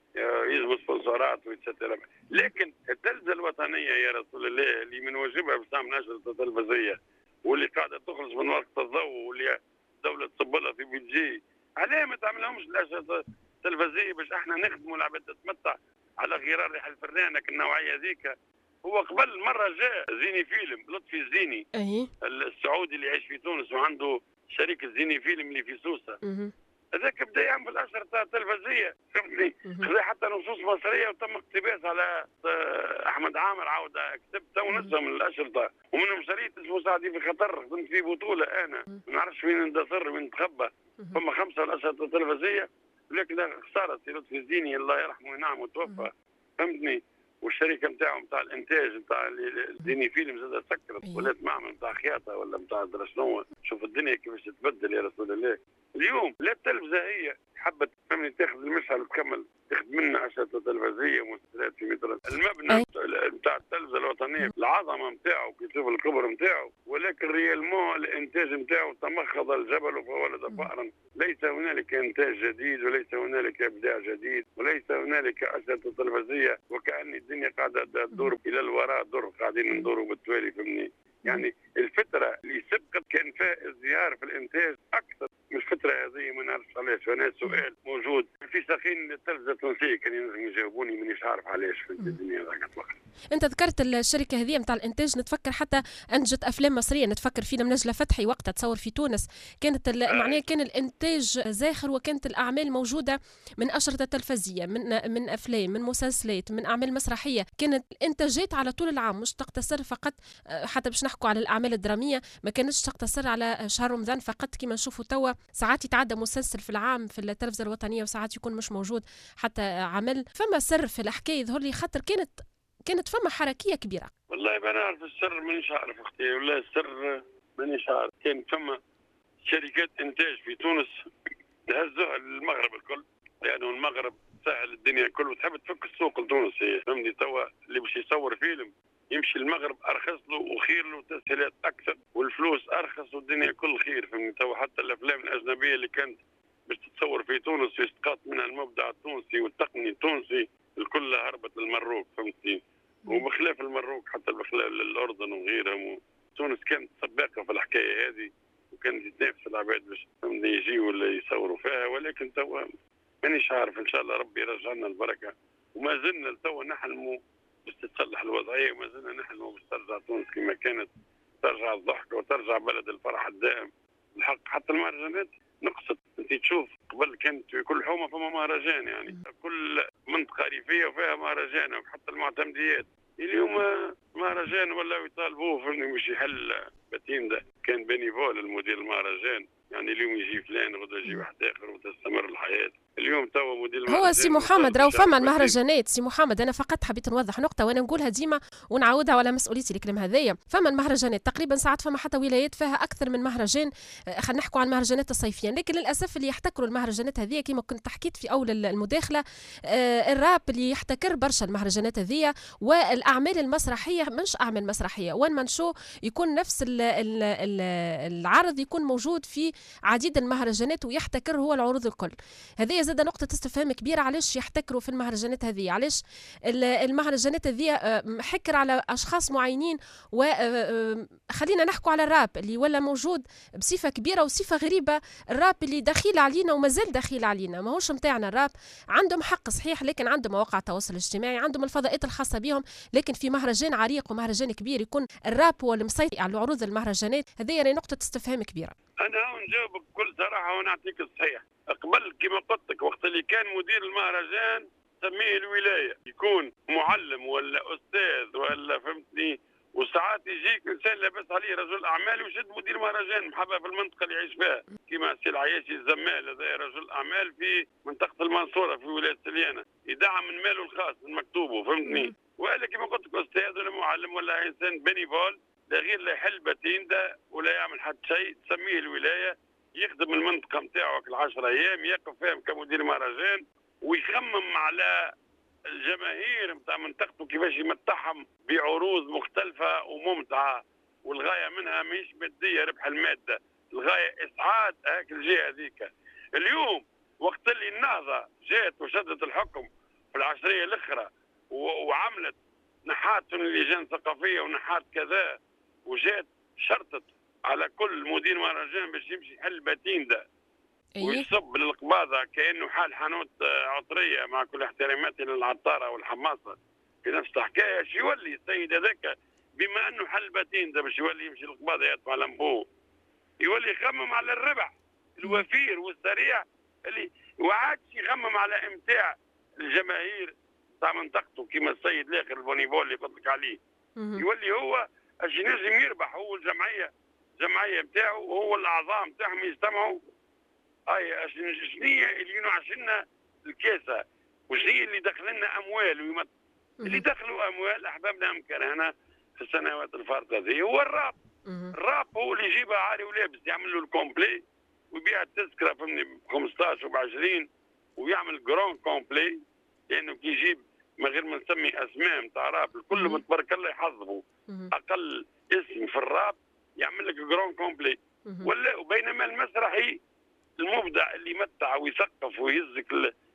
يجبوا سبونسورات ويتستر. لكن التلفزة الوطنية يا رسول الله اللي من واجبها باش تعمل أشرطة تلفزية واللي قاعده تخرج من وقت الضوء واللي الدوله تصب لها في بيجي، علاه ما تعملهمش الاشياء التلفزيونيه باش احنا نخدموا العباد تتمتع على غرار ريح الفرنانه النوعيه ذيك. هو قبل مره جاء زيني فيلم لطفي الزيني اي السعودي اللي يعيش في تونس وعنده شركه زيني فيلم اللي في سوسه، هذاك بدا يعمل الاشر تاع التلفزيه فهمتني، خذا حتى نصوص مصريه وتم اقتباس على احمد عامر عاود كتب تو نسخه من الاشرطه، ومنهم شريط اسمه سعدي في خطر خدمت فيه بطوله انا ما نعرفش وين ندسر وين نتخبى، فما خمسه الاشرطه التلفزيه لكن خساره سي لطفي الزيني الله يرحمه وينعم وتوفى فهمتني، والشركه نتاعو نتاع الانتاج نتاع زيني فيلم زاد سكرت ولات معمل نتاع خياطه ولا نتاع درا شنو، شوف الدنيا كيفاش تتبدل يا رسول الله. اليوم لا التلفزه هي حبت فهمني تاخذ المشعل وتكمل تاخذ منا عشرة تلفزيه ومسلسلات في متر المبنى نتاع التلفزه الوطنيه العظمه نتاعو كي تشوف الكبر نتاعو، ولكن ريالمون الانتاج نتاعو تمخض الجبل فولد فأرا، ليس هنالك انتاج جديد وليس هنالك ابداع جديد وليس هنالك عشرة تلفزيه، وكأن الدنيا قاعده تدور الى الوراء دور قاعدين ندوروا بالتوالي فهمني. يعني الفتره اللي سبقت كان فيها ازدهار في الانتاج اكثر من الفتره هذه ما نعرفش علاش، وانا سؤال موجود في ساقين التلفزه التونسيه كانوا ينجموا يجاوبوني مانيش عارف علاش في الدنيا ذاك الوقت. انت ذكرت الشركه هذه نتاع الانتاج، نتفكر حتى انتجت افلام مصريه، نتفكر فيلم نجله فتحي وقتها تصور في تونس، كانت معناها كان الانتاج زاخر وكانت الاعمال موجوده من اشرطه تلفزيه من من افلام من مسلسلات من اعمال مسرحيه، كانت الانتاجات على طول العام مش تقتصر فقط حتى باش نحكوا على الاعمال الدراميه ما كانتش تقتصر على شهر رمضان فقط كما نشوفوا توا، ساعات يتعدى مسلسل في العام في التلفزه الوطنيه وساعات يكون مش موجود حتى عمل. فما سر في الحكايه يظهر لي خاطر كانت كانت فما حركيه كبيره. والله ما نعرف السر مانيش عارف اختي، ولا السر مانيش عارف. كان فما شركات انتاج في تونس تهزوها للمغرب الكل، لانه يعني المغرب سهل الدنيا الكل وتحب تفك السوق التونسي فهمني. توا اللي باش يصور فيلم يمشي المغرب ارخص له وخير له تسهيلات اكثر والفلوس ارخص والدنيا كل خير فهمني. توا حتى الافلام الاجنبيه اللي كانت باش تتصور في تونس ويسقط منها المبدع التونسي والتقني التونسي الكل هربت للمروك فهمتي، وبخلاف المروك حتى بخلاف الاردن وغيرهم. تونس كانت سباقه في الحكايه هذه وكانت تنافس العباد باش يجيوا ولا يصوروا فيها، ولكن توا مانيش عارف. ان شاء الله ربي يرجع لنا البركه، وما زلنا توا نحلموا باش تتصلح الوضعيه، وما زلنا نحلموا باش ترجع تونس كما كانت، ترجع الضحكه وترجع بلد الفرح الدائم. الحق حتى المهرجانات نقصت، انت تشوف قبل كانت في كل حومه فما مهرجان، يعني كل منطقه ريفيه وفيها مهرجان، وحتى المعتمديات اليوم مهرجان ولا يطالبوه انه مش يحل بتيم. ده كان بينيفول المدير المهرجان، يعني اليوم يجي فلان غدا يجي واحد اخر وتستمر الحياه. اليوم توا مدير المهرجان هو سي محمد راهو فما المهرجانات. سي محمد انا فقط حبيت نوضح نقطه وانا نقولها ديما ونعاودها على مسؤوليتي الكلام هذايا. فما المهرجانات تقريبا ساعات فما حتى ولايات فيها اكثر من مهرجان، خلينا نحكوا عن المهرجانات الصيفيه، لكن للاسف اللي يحتكروا المهرجانات هذه كما كنت حكيت في اول المداخله آه الراب اللي يحتكر برشا المهرجانات هذه، والاعمال المسرحيه مش اعمال مسرحيه وين ما نشو يكون نفس ال ال ال العرض يكون موجود في عديد المهرجانات ويحتكر هو العروض الكل. هذه زاد نقطة استفهام كبيرة، علاش يحتكروا في المهرجانات هذه؟ علاش المهرجانات هذه حكر على أشخاص معينين؟ وخلينا نحكوا على الراب اللي ولا موجود بصفة كبيرة وصفة غريبة، الراب اللي دخيل علينا ومازال دخيل علينا، ماهوش متاعنا الراب. عندهم حق صحيح، لكن عندهم مواقع التواصل الاجتماعي، عندهم الفضاءات الخاصة بهم، لكن في مهرجان عريق ومهرجان كبير يكون الراب هو المسيطر على عروض المهرجانات، هذه يعني نقطة استفهام كبيرة. أنا نجاوبك بكل صراحة ونعطيك الصحيح. قبل كما قلت لك وقت اللي كان مدير المهرجان سميه الولايه، يكون معلم ولا استاذ ولا فهمتني، وساعات يجيك انسان لاباس عليه رجل اعمال ويشد مدير مهرجان محبه في المنطقه اللي يعيش فيها، كما سي العياشي الزمال هذا رجل اعمال في منطقه المنصوره في ولايه سليانه، يدعم من ماله الخاص من مكتوبه فهمتني. ولا كما قلت لك استاذ ولا معلم ولا انسان بينيفول لا غير لا يحل باتيندا ولا يعمل حتى شيء، تسميه الولايه يخدم المنطقه نتاعو العشر ايام، يقف فيهم كمدير مهرجان ويخمم على الجماهير نتاع منطقته كيفاش يمتعهم بعروض مختلفه وممتعه، والغايه منها مش ماديه ربح الماده، الغايه اسعاد هاك الجهه هذيك. اليوم وقت اللي النهضه جات وشدت الحكم في العشريه الاخرى وعملت نحات اللجان الثقافيه ونحات كذا، وجات شرطت على كل مدير مهرجان باش يمشي يحل باتيندا أيه. ويصب للقباضه كانه حال حانوت عطريه، مع كل احتراماتي للعطاره والحماصه في نفس الحكايه. اش يولي السيد هذاك بما انه حل باتيندا باش يولي يمشي للقباضه يدفع لمبو، يولي يخمم على الربح الوفير والسريع اللي وعادش يخمم على امتاع الجماهير تاع منطقته كيما السيد الاخر الفوليبول اللي قلت لك عليه. يولي هو اش ينجم يربح، هو الجمعيه الجمعيه نتاعو وهو الاعضاء نتاعهم يجتمعوا. اي شنو هي اللي ينعشلنا الكاسه وشنو هي اللي دخل لنا اموال ويمت... اللي دخلوا اموال احبابنا امكاننا في السنوات الفارطه هذه هو الراب. الراب هو اللي يجيبها عاري ولابس، يعمل له الكومبلي ويبيع التذكره فهمني ب خمسطاش وب عشرين ويعمل جرون كومبلي، لانه كي يجيب من غير ما نسمي اسماء نتاع راب الكل تبارك الله يحظبوا اقل اسم في الراب يعمل لك جرون كومبلي. ولا وبينما المسرحي المبدع اللي يمتع ويثقف ويهزك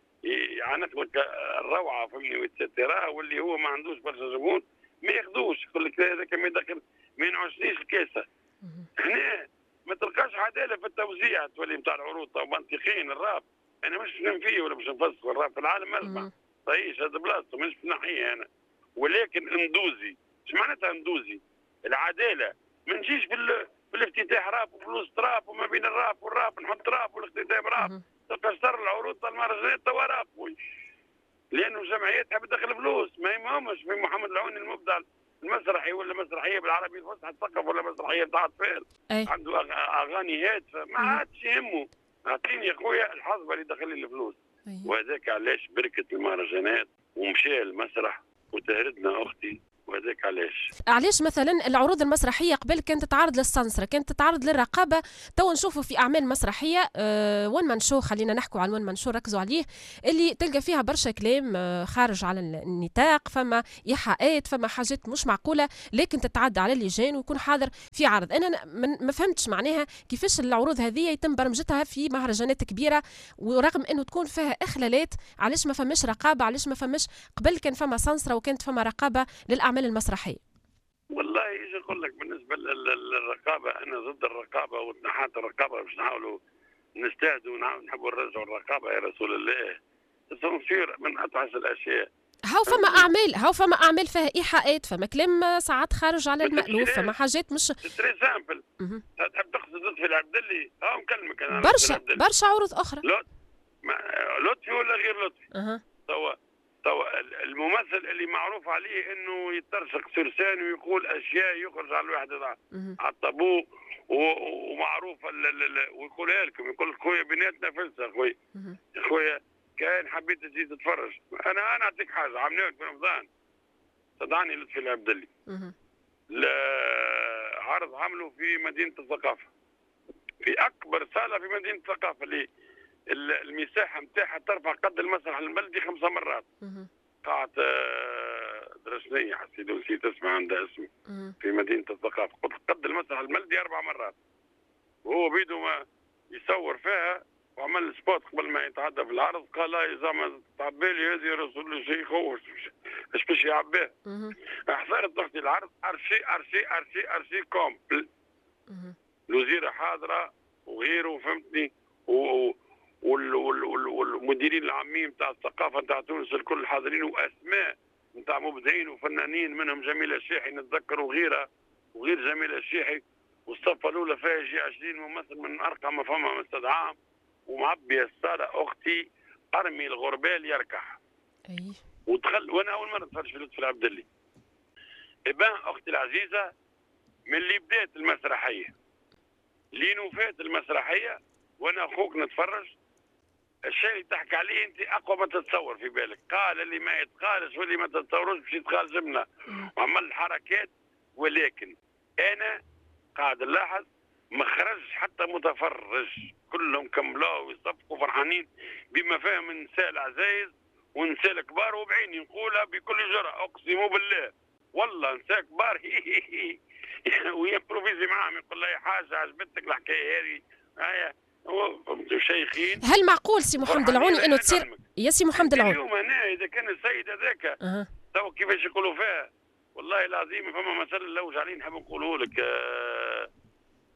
يعنق لك الروعه فهمني ويتسترها، واللي هو ما عندوش برشا زبون ما ياخذوش، يقول لك هذا كما يدخل ما ينعشنيش الكاسه. هنا ما تلقاش عداله في التوزيع تولي نتاع العروض تو منطقيين. الراب انا مش نفيه ولا مش نفسق، الراب في العالم اسمع صحيح هذا بلاصته مش ناحيه انا، ولكن اندوزي. ايش معناتها اندوزي؟ العداله ما نجيش في بالافتتاح راب وفلوس تراب وما بين الراب والراب نحط راب والاختتام راب، تلقى شطر العروض تاع المهرجانات توا راب، لانه الجمعيات تحب تدخل فلوس. ما يهمهمش في محمد العوني المبدع المسرحي ولا مسرحيه بالعربي الفصحى تثقف ولا مسرحيه بتاع اطفال عنده اغاني هادفه ما عادش يهمه. اعطيني يا خويا الحظبه اللي دخل لي الفلوس. وهذاك علاش بركه المهرجانات ومشى المسرح وتهردنا اختي، وهذاك علاش علاش مثلا العروض المسرحيه قبل كانت تتعرض للسنسره، كانت تتعرض للرقابه. تو نشوفوا في اعمال مسرحيه آه وين ما نشوف، خلينا نحكوا عن وين ما نشوف ركزوا عليه، اللي تلقى فيها برشا كلام آه خارج على النطاق، فما ايحاءات، فما حاجات مش معقوله، لكن تتعدى على اللجان ويكون حاضر في عرض. انا ما فهمتش معناها كيفاش العروض هذه يتم برمجتها في مهرجانات كبيره ورغم انه تكون فيها اخلالات. علاش ما فماش رقابه؟ علاش ما فماش قبل كان فما سنسره وكانت فما رقابه للاعمال المسرحيه؟ والله يجي نقول لك بالنسبه للرقابه انا ضد الرقابه وتنحات الرقابه باش نحاولوا نجتهدوا ونحبوا نرجعوا الرقابه يا رسول الله. التنصير من اتعس الاشياء. هاو فما اعمال هاو فما اعمال فيها ايحاءات، فما كلام ساعات خارج على المألوف، فما حاجات مش تري سامبل. تحب تقصد لطفي العبدلي؟ ها نكلمك انا برشا برشا عروض اخرى. لطفي ولا غير لطفي؟ اها توا توا الممثل اللي معروف عليه انه يترشق سرسان ويقول اشياء يخرج على الواحد على الطابو ومعروف ويقولها لكم، يقول لك خويا بيناتنا فلسه خويا خويا كان حبيت تجي تتفرج. انا انا اعطيك حاجه عملوها في رمضان صدعني لطفي العبدلي عرض عملوا في مدينه الثقافه في اكبر صاله في مدينه الثقافه اللي المساحه نتاعها ترفع قد المسرح البلدي خمسة مرات. قاعة درسنية حسيت نسيت اسمها عندها اسم في مدينة الثقافة، قد المسرح البلدي أربع مرات، وهو بيده ما يصور فيها وعمل سبوت قبل ما يتعدى في العرض. قال لا إذا ما تعبالي هذه يا رسول الله شيء خوش ايش باش يعباه. حضرت أختي العرض أرشي أرشي أرشي أرشي كومبل، الوزيرة حاضرة وغيره فهمتني، و والمديرين العامين نتاع الثقافه نتاع تونس الكل حاضرين، واسماء نتاع مبدعين وفنانين منهم جميله الشيحي نتذكر وغيرها وغير جميله الشيحي. والصفه الاولى فيها يجي عشرين ممثل من ارقى ما فما مستدعاه، ومعبيه الصاله اختي ارمي الغربال يركح. اي ودخل وانا اول مره نتفرج في لطفي العبدلي. ابان اختي العزيزه من اللي بدات المسرحيه لين وفات المسرحيه وانا اخوك نتفرج، الشيء اللي تحكي عليه انت اقوى ما تتصور في بالك. قال اللي ما يتقالش واللي ما تتصوروش باش يتقال جمله وعمل حركات، ولكن انا قاعد نلاحظ ما خرجش حتى متفرج، كلهم كملوا ويصفقوا فرحانين بما فيهم من نساء العزايز ونساء الكبار، وبعيني نقولها بكل جرأة اقسم بالله والله نساء كبار ويمبروفيزي معاهم يقول لها حاجه عجبتك الحكايه هذه هيا شيخين. هل معقول سي محمد العوني انه تصير يا سي محمد العوني اليوم هنا اذا كان السيد هذاك أه. تو كيفاش يقولوا فيها والله العظيم فما مثل لوج عليه نحب نقوله لك. آه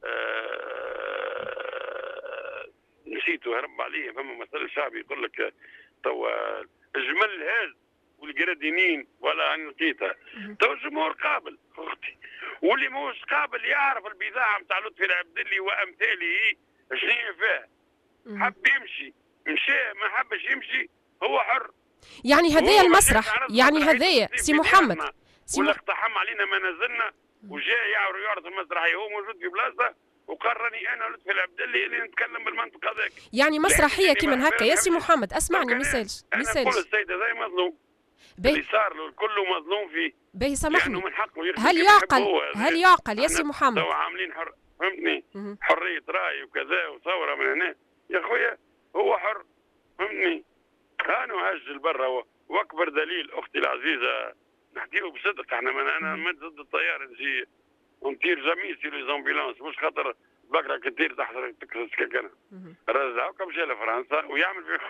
آه نسيته هرب عليه. فما مثل شعبي يقول لك توا الجمل هاز والقرادينين ولا عن لقيتها. تو الجمهور قابل اختي، واللي موش قابل يعرف البضاعه نتاع لطفي العبدلي وامثاله شنو فيها. حب يمشي مشى، ما حبش يمشي هو حر. يعني هذايا المسرح، يعني هذايا سي محمد ولا اقتحم علينا منازلنا وجاء يعرض يعرض المسرحيه هو موجود في بلاصه وقررني انا لطفي العبدلي اللي نتكلم بالمنطق هذاك. يعني مسرحيه كيما هكا يا سي محمد. اسمعني ميسالش ميسالش انا نقول السيد هذا مظلوم. بي. اللي صار له كله مظلوم فيه. باهي سامحني، يعني من حقه هل يعقل هل يعقل يا سي محمد؟ تو عاملين حر فهمتني، حريه راي وكذا وثوره من هنا يا خويا، هو حر فهمتني. كانوا هاجل برا، واكبر دليل اختي العزيزه نحكيه بصدق، احنا من انا ما ضد الطياره نجي ونطير جميع سي لي زامبيلانس، مش خاطر بكره كتير تحت تكسس كنا رزعوا كم جا لفرنسا ويعمل في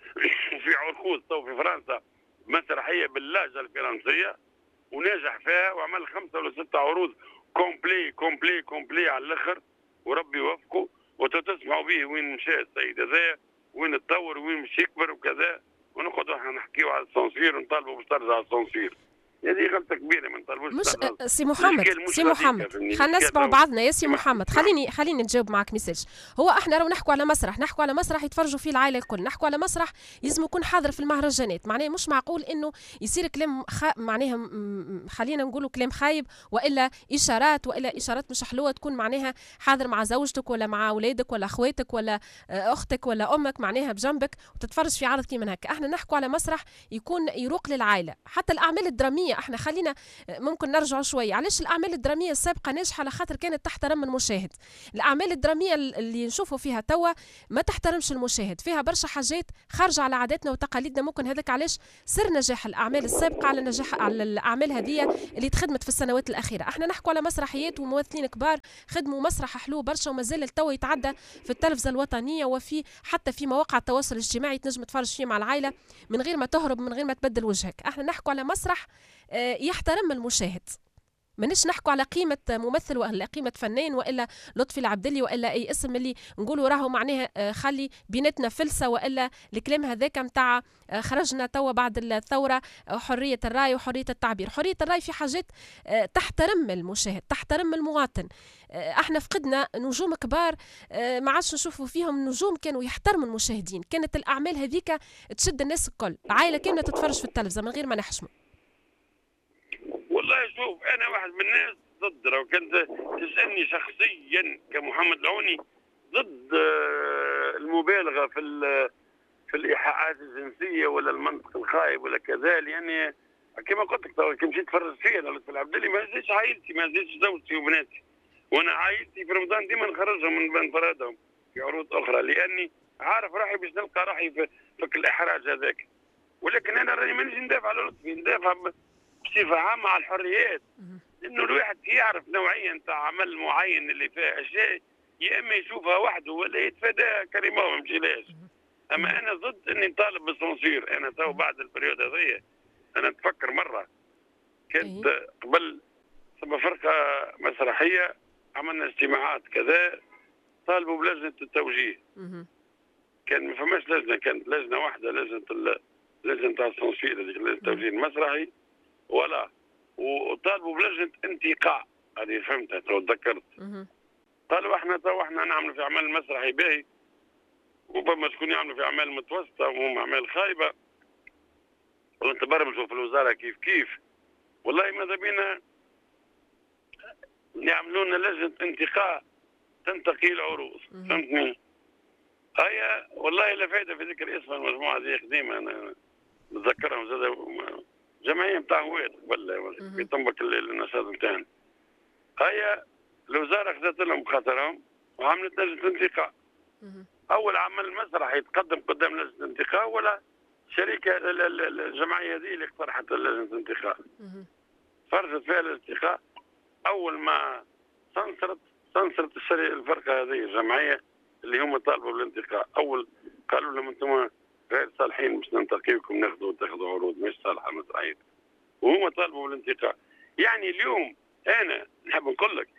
في عرقوز تو في فرنسا مسرحيه باللهجه الفرنسيه وناجح فيها، وعمل خمسه ولا سته عروض كومبلي كومبلي كومبلي على الاخر، وربي يوفقه. وتسمعوا به وين مشى السيد هذايا، وين تطور وين مش يكبر وكذا، ونقعدوا احنا نحكيوا على الصنصير ونطالبوا باش ترجع الصنصير. هذه غلطه كبيره ما نطالبوش. مش سي محمد سي محمد خلينا نسمعوا بعضنا يا سي محمد. خليني خليني نجاوب معك ميساج. هو احنا راهو نحكوا على مسرح، نحكوا على مسرح يتفرجوا فيه العائله الكل، نحكوا على مسرح لازم يكون حاضر في المهرجانات. معناه مش معقول انه يصير كلام خ... معناها خلينا نقولوا كلام خايب، والا اشارات والا اشارات مش حلوه تكون معناها حاضر مع زوجتك ولا مع اولادك ولا اخواتك ولا اختك ولا امك معناها بجنبك وتتفرج في عرض كيما هكا. احنا نحكوا على مسرح يكون يروق للعائله. حتى الاعمال الدراميه احنا خلينا ممكن نرجع شوي. علاش الاعمال الدراميه السابقه ناجحه؟ على خاطر كانت تحترم المشاهد. الاعمال الدراميه اللي نشوفوا فيها توا ما تحترمش المشاهد، فيها برشا حاجات خارجه على عاداتنا وتقاليدنا. ممكن هذاك علاش سر نجاح الاعمال السابقه على نجاح على الاعمال هذه اللي تخدمت في السنوات الاخيره. احنا نحكوا على مسرحيات وممثلين كبار خدموا مسرح حلو برشا ومازال توا يتعدى في التلفزه الوطنيه وفي حتى في مواقع التواصل الاجتماعي تنجم تفرج فيه مع العائله من غير ما تهرب من غير ما تبدل وجهك. احنا نحكوا على مسرح يحترم المشاهد، مانيش نحكوا على قيمة ممثل ولا قيمة فنان وإلا لطفي العبدلي وإلا أي اسم اللي نقولوا راهو معناها خلي بيناتنا فلسة، وإلا الكلام هذاك متاع خرجنا توا بعد الثورة حرية الرأي وحرية التعبير. حرية الرأي في حاجات تحترم المشاهد، تحترم المواطن. احنا فقدنا نجوم كبار ما عادش نشوفوا فيهم نجوم كانوا يحترموا المشاهدين. كانت الأعمال هذيك تشد الناس الكل، العائلة كاملة تتفرج في التلفزة من غير ما نحشموا. والله شوف انا واحد من الناس ضد، لو كنت تسالني شخصيا كمحمد العوني ضد المبالغه في في الايحاءات الجنسيه ولا المنطق الخايب ولا كذا. يعني كما قلت لك كي مشيت تفرج فيا انا لطفي العبدلي ما زيدش عائلتي، ما زيدش زوجتي وبناتي، وانا عائلتي في رمضان ديما نخرجهم من بين فرادهم في عروض اخرى، لاني عارف روحي باش نلقى روحي في فك الاحراج هذاك. ولكن انا راني مانيش ندافع على لطفي، ندافع بصفة عامة على الحريات، انه الواحد يعرف نوعية نتاع عمل معين اللي فيها اشياء يا اما يشوفها وحده ولا يتفاداها كريمة وما يمشيلاش. اما انا ضد اني نطالب بالصنصير. انا تو بعد البريود هذيا انا نتفكر مرة كنت قبل ثم فرقة مسرحية عملنا اجتماعات كذا طالبوا بلجنة التوجيه. كان ما فماش لجنة، كانت لجنة واحدة، لجنة لجنة نتاع الصنصير هذيك لجنة التوجيه المسرحي ولا، وطالبوا بلجنه انتقاء هذه فهمتها تو تذكرت. قالوا احنا تو احنا نعملوا في اعمال مسرحي باهي وفما شكون يعملوا في اعمال متوسطه وهم اعمال خايبه وانت برمجوا في الوزاره كيف كيف. والله ماذا بينا يعملوا لنا لجنه انتقاء تنتقي العروض فهمتني. هيا والله لا فائده في ذكر اسم المجموعه هذه قديمه انا نتذكرهم زاد جمعيه نتاع هويت قبل في طنبك النشاط نتاعنا. هيا الوزاره خذت لهم خاطرهم وعملت لجنه انتقاء. اول عمل مسرح يتقدم قدام لجنه انتقاء ولا شركه الجمعيه هذه اللي اقترحت لجنه الانتقاء. فرجت فيها الانتقاء اول ما سنصرت سنصرت الفرقه هذه الجمعيه اللي هم طالبوا بالانتقاء. اول قالوا لهم انتم غير صالحين باش ننتقيكم ناخذوا وتاخذوا عروض مش صالحه مسرحيه، وهم طالبوا بالانتقاء. يعني اليوم انا نحب نقول لك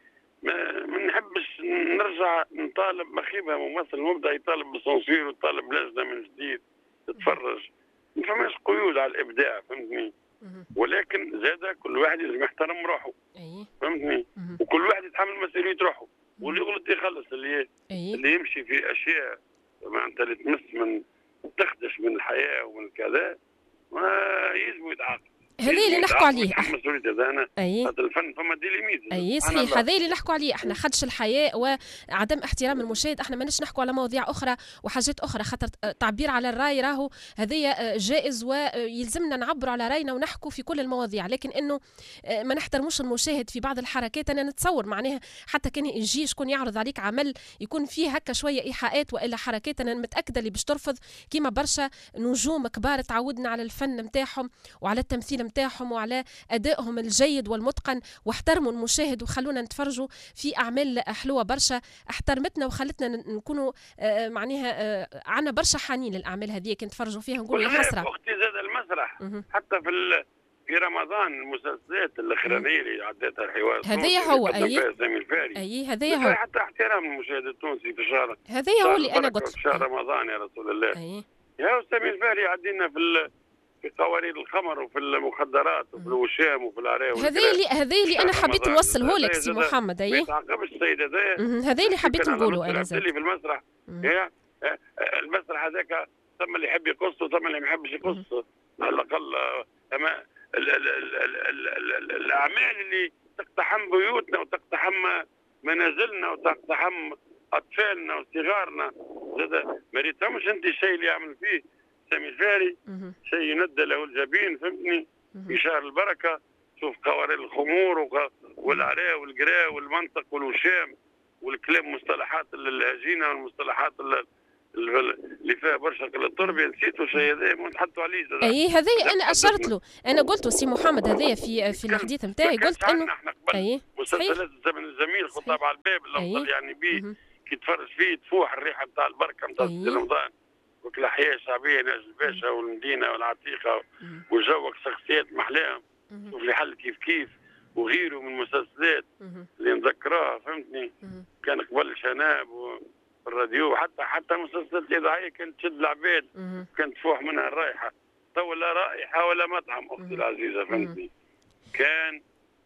ما, ما نحبش نرجع نطالب مخيبها ممثل مبدع يطالب بالصنصير ويطالب لجنه من جديد تتفرج. ما فماش قيود على الابداع فهمتني. ولكن زاد كل واحد لازم يحترم روحه. فهمتني. وكل واحد يتحمل مسؤوليه روحه، واللي يغلط يخلص، اللي اللي يمشي في اشياء معناتها اللي تمس من تخدش من الحياه ومن كذا ما يلزم يتعاقب. هذا اللي نحكوا عليه احنا. اي الفن فما دي ليميت. اي صحيح، هذا اللي نحكوا عليه احنا، خدش الحياء وعدم احترام المشاهد. احنا ماناش نحكوا على مواضيع اخرى وحاجات اخرى، خاطر تعبير على الراي راهو هذايا جائز ويلزمنا نعبروا على راينا ونحكوا في كل المواضيع، لكن انه ما نحترموش المشاهد في بعض الحركات. انا نتصور معناها حتى كان يجي شكون يعرض عليك عمل يكون فيه هكا شويه ايحاءات والا حركات، انا متاكده اللي باش ترفض كيما برشا نجوم كبار تعودنا على الفن نتاعهم وعلى التمثيل نتاعهم وعلى أدائهم الجيد والمتقن، واحترموا المشاهد وخلونا نتفرجوا في أعمال حلوة برشا احترمتنا وخلتنا نكونوا آه معناها آه عنا برشا حنين للأعمال هذه كنت نتفرجوا فيها نقول يا حسرة. أختي زاد المسرح حتى في في رمضان المسلسلات الأخرانية اللي عدتها الحوار هذايا هو أي أي هذايا هو حتى احترام المشاهد التونسي في شهر هذايا هو اللي أنا قلت في شهر رمضان يا رسول الله. أي. يا سامي الفاري عدينا في في قوارير الخمر وفي المخدرات وفي الوشام وفي العراوي. هذا اللي هذا اللي انا حبيت نوصله لك سي محمد. اي ما يتعاقبش السيد هذا. هذا اللي حبيت نقوله انا زاد. اللي في المسرح هي المسرح هذاك ثم اللي يحب يقص وثم اللي ما يحبش يقص على الاقل. اما الاعمال اللي تقتحم بيوتنا وتقتحم منازلنا وتقتحم اطفالنا وصغارنا زاد ما ريتهمش انت الشيء اللي يعمل فيه سامي الفاري شيء يندى له الجبين فهمتني في شهر البركه. شوف قوارير الخمور والعراء والقراء والمنطق والوشام والكلام مصطلحات الهجينه والمصطلحات اللي فيها برشا التربيه نسيتوا شيء هذا نحطوا عليه. اي هذا انا اشرت له، انا قلت سي محمد هذايا في في الحديث نتاعي قلت انه اي مسلسلات الزمن الجميل خطاب على الباب الافضل يعني بيه كي تفرج فيه تفوح الريحه نتاع البركه نتاع رمضان والأحياء الشعبية ناجي الباشا والمدينة والعتيقة وجوك شخصيات محلاهم. شوف لي حل كيف كيف وغيره من المسلسلات اللي نذكرها فهمتني. كان قبل شناب والراديو حتى حتى مسلسلات الإذاعية كانت تشد العباد كانت تفوح منها الرائحة. تو لا رائحة ولا مطعم أختي العزيزة فهمتني. كان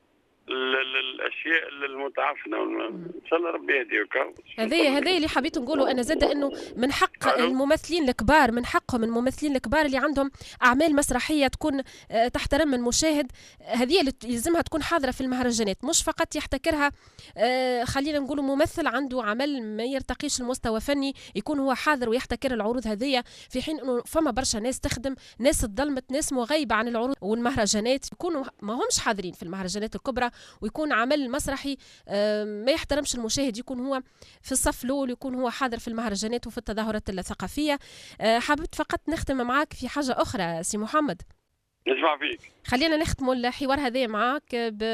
الاشياء المتعفنه ان شاء الله ربي يهديك. هذايا هذايا اللي حبيت نقوله انا زاد انه من حق الممثلين الكبار من حقهم الممثلين الكبار اللي عندهم اعمال مسرحيه تكون تحترم المشاهد هذه اللي يلزمها تكون حاضره في المهرجانات، مش فقط يحتكرها خلينا نقولوا ممثل عنده عمل ما يرتقيش المستوى فني يكون هو حاضر ويحتكر العروض هذه، في حين انه فما برشا ناس تخدم ناس تظلمت ناس مغيبه عن العروض والمهرجانات يكونوا ما همش حاضرين في المهرجانات الكبرى، ويكون عمل مسرحي ما يحترمش المشاهد يكون هو في الصف الاول يكون هو حاضر في المهرجانات وفي التظاهرات الثقافيه. حابب فقط نختم معاك في حاجه اخرى سي محمد. نسمع فيك. خلينا نختموا الحوار هذا معاك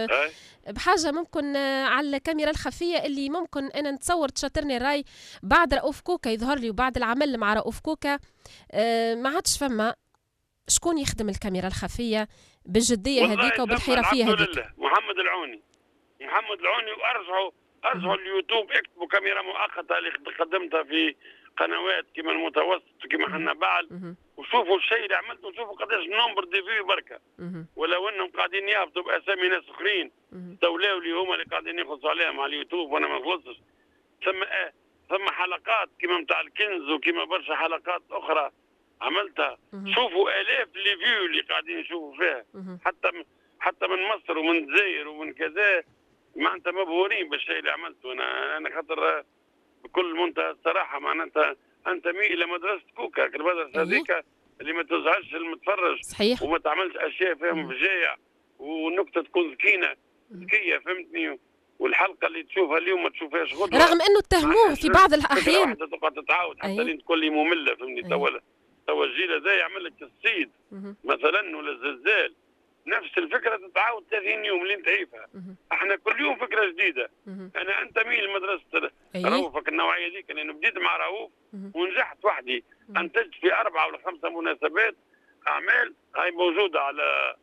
بحاجه ممكن على الكاميرا الخفيه اللي ممكن انا نتصور تشاطرني الراي بعد رؤوف كوكا يظهر لي وبعد العمل مع رؤوف كوكا ما عادش فما شكون يخدم الكاميرا الخفيه بالجديه هذيك وبالحرفيه هذيك. محمد العوني محمد العوني وارجعوا ارجعوا اليوتيوب اكتبوا كاميرا مؤقته اللي قدمتها في قنوات كما المتوسط كما حنا بعد وشوفوا الشيء اللي عملته وشوفوا قداش نمبر دي فيو بركه ولو انهم قاعدين يهبطوا باسامي ناس اخرين تولاو لي هما اللي قاعدين يخلصوا عليهم على اليوتيوب وانا ما نخلصش. ثم آه ثم حلقات كما نتاع الكنز وكما برشا حلقات اخرى عملتها. شوفوا الاف اللي فيو اللي قاعدين يشوفوا فيها حتى حتى من مصر ومن الجزائر ومن كذا معناتها مبهورين بالشيء اللي عملته. انا انا خاطر بكل منتهى الصراحه معناتها انتمي الى مدرسه كوكا المدرسه هذيك اللي ما تزعجش المتفرج صحيح. وما تعملش اشياء فيهم فجايع والنكته تكون ذكينه ذكيه فهمتني. والحلقه اللي تشوفها اليوم ما تشوفهاش غدوه رغم انه اتهموه في بعض الاحيان واحده تقعد تتعاود حتى لين تقول لي ممله فهمتني. تو تو الجيل هذا يعمل لك الصيد مثلا ولا الزلزال نفس الفكره تتعاود ثلاثين يوم لين تعيفها. احنا كل يوم فكره جديده. انا انتمي لمدرسه رؤوفك النوعيه ذيك لانه بديت مع رؤوف ونجحت وحدي انتجت في اربعه ولا خمسه مناسبات اعمال هاي موجوده على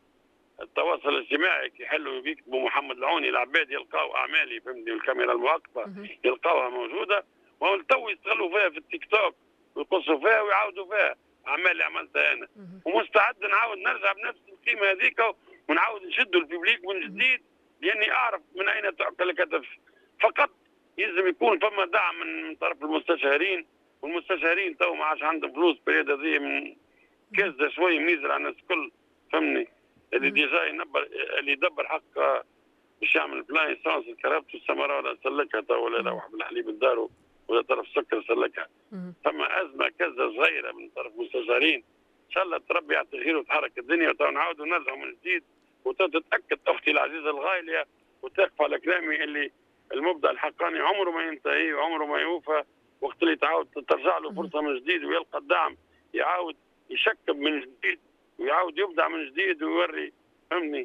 التواصل الاجتماعي كي يحلوا بيكتبوا محمد العوني العباد يلقاو اعمالي فهمتني، والكاميرا المواقفه يلقاوها موجوده، وتو يستغلوا فيها في التيك توك ويقصوا فيها ويعاودوا فيها اعمال اللي عملتها انا. ومستعد نعاود نرجع بنفس القيمه هذيك ونعاود نشدوا الببليك من جديد، لاني اعرف من اين تؤكل الكتف. فقط يلزم يكون فما دعم من طرف المستشارين، والمستشارين تو ما عادش عندهم فلوس باليد هذه من كازه شويه ميزر على الناس الكل فهمني. اللي ديجا ينبر اللي يدبر حق باش يعمل بلان ايسونس الكرابت والسمره ولا سلكها تو ولا يروح بالحليب لدارو ولا طرف السكر سلكها. فما ازمه كازه صغيره من طرف المستشارين، ان شاء الله تربي على التغيير وتحرك الدنيا وتو نعاودوا نرجعوا من جديد. وتتاكد اختي العزيزه الغاليه وتقف على كلامي اللي المبدأ الحقاني عمره ما ينتهي وعمره ما يوفى، وقت اللي تعاود ترجع له فرصه من جديد ويلقى الدعم يعاود يشكب من جديد ويعاود يبدع من جديد ويوري فهمني.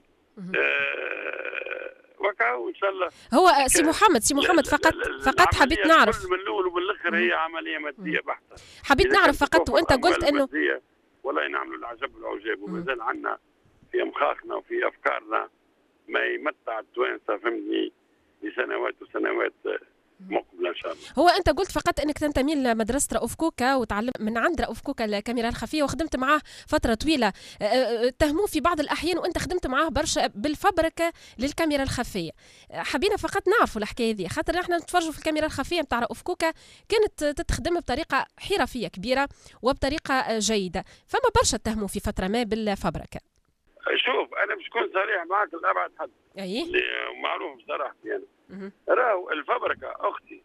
آه وكاو ان شاء الله. هو سي محمد سي محمد فقط فقط حبيت نعرف من الاول وبالاخر هي عمليه ماديه بحته. حبيت نعرف فقط، وانت قلت انه والله نعملوا العجب والعجاب، ومازال عندنا في امخاخنا وفي افكارنا ما يمتع التوانسه فهمني لسنوات وسنوات مقبله ان شاء الله. هو انت قلت فقط انك تنتمي لمدرسه رؤوف كوكا وتعلم من عند رؤوف كوكا الكاميرا الخفيه وخدمت معاه فتره طويله، اتهموه في بعض الاحيان وانت خدمت معاه برشا بالفبركه للكاميرا الخفيه. حبينا فقط نعرفوا الحكايه دي، خاطر احنا نتفرجوا في الكاميرا الخفيه نتاع رؤوف كوكا كانت تتخدم بطريقه حرفيه كبيره وبطريقه جيده، فما برشا اتهموه في فتره ما بالفبركه. شوف انا باش نكون صريح معك لابعد حد. اي معروف بصراحتي انا. راهو الفبركه اختي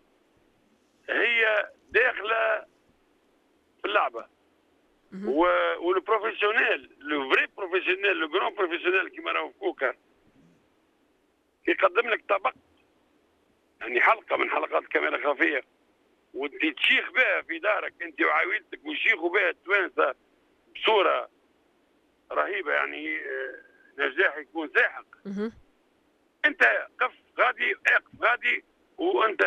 هي داخله في اللعبه، والبروفيسيونيل لو فري بروفيسيونيل لو جرون بروفيسيونيل كيما راهو كوكا يقدم لك طبق يعني حلقه من حلقات الكاميرا الخفيه وانت تشيخ بها في دارك انت وعائلتك ويشيخوا بها التوانسه بصوره رهيبه، يعني نجاح يكون ساحق. انت قف غادي اقف غادي وانت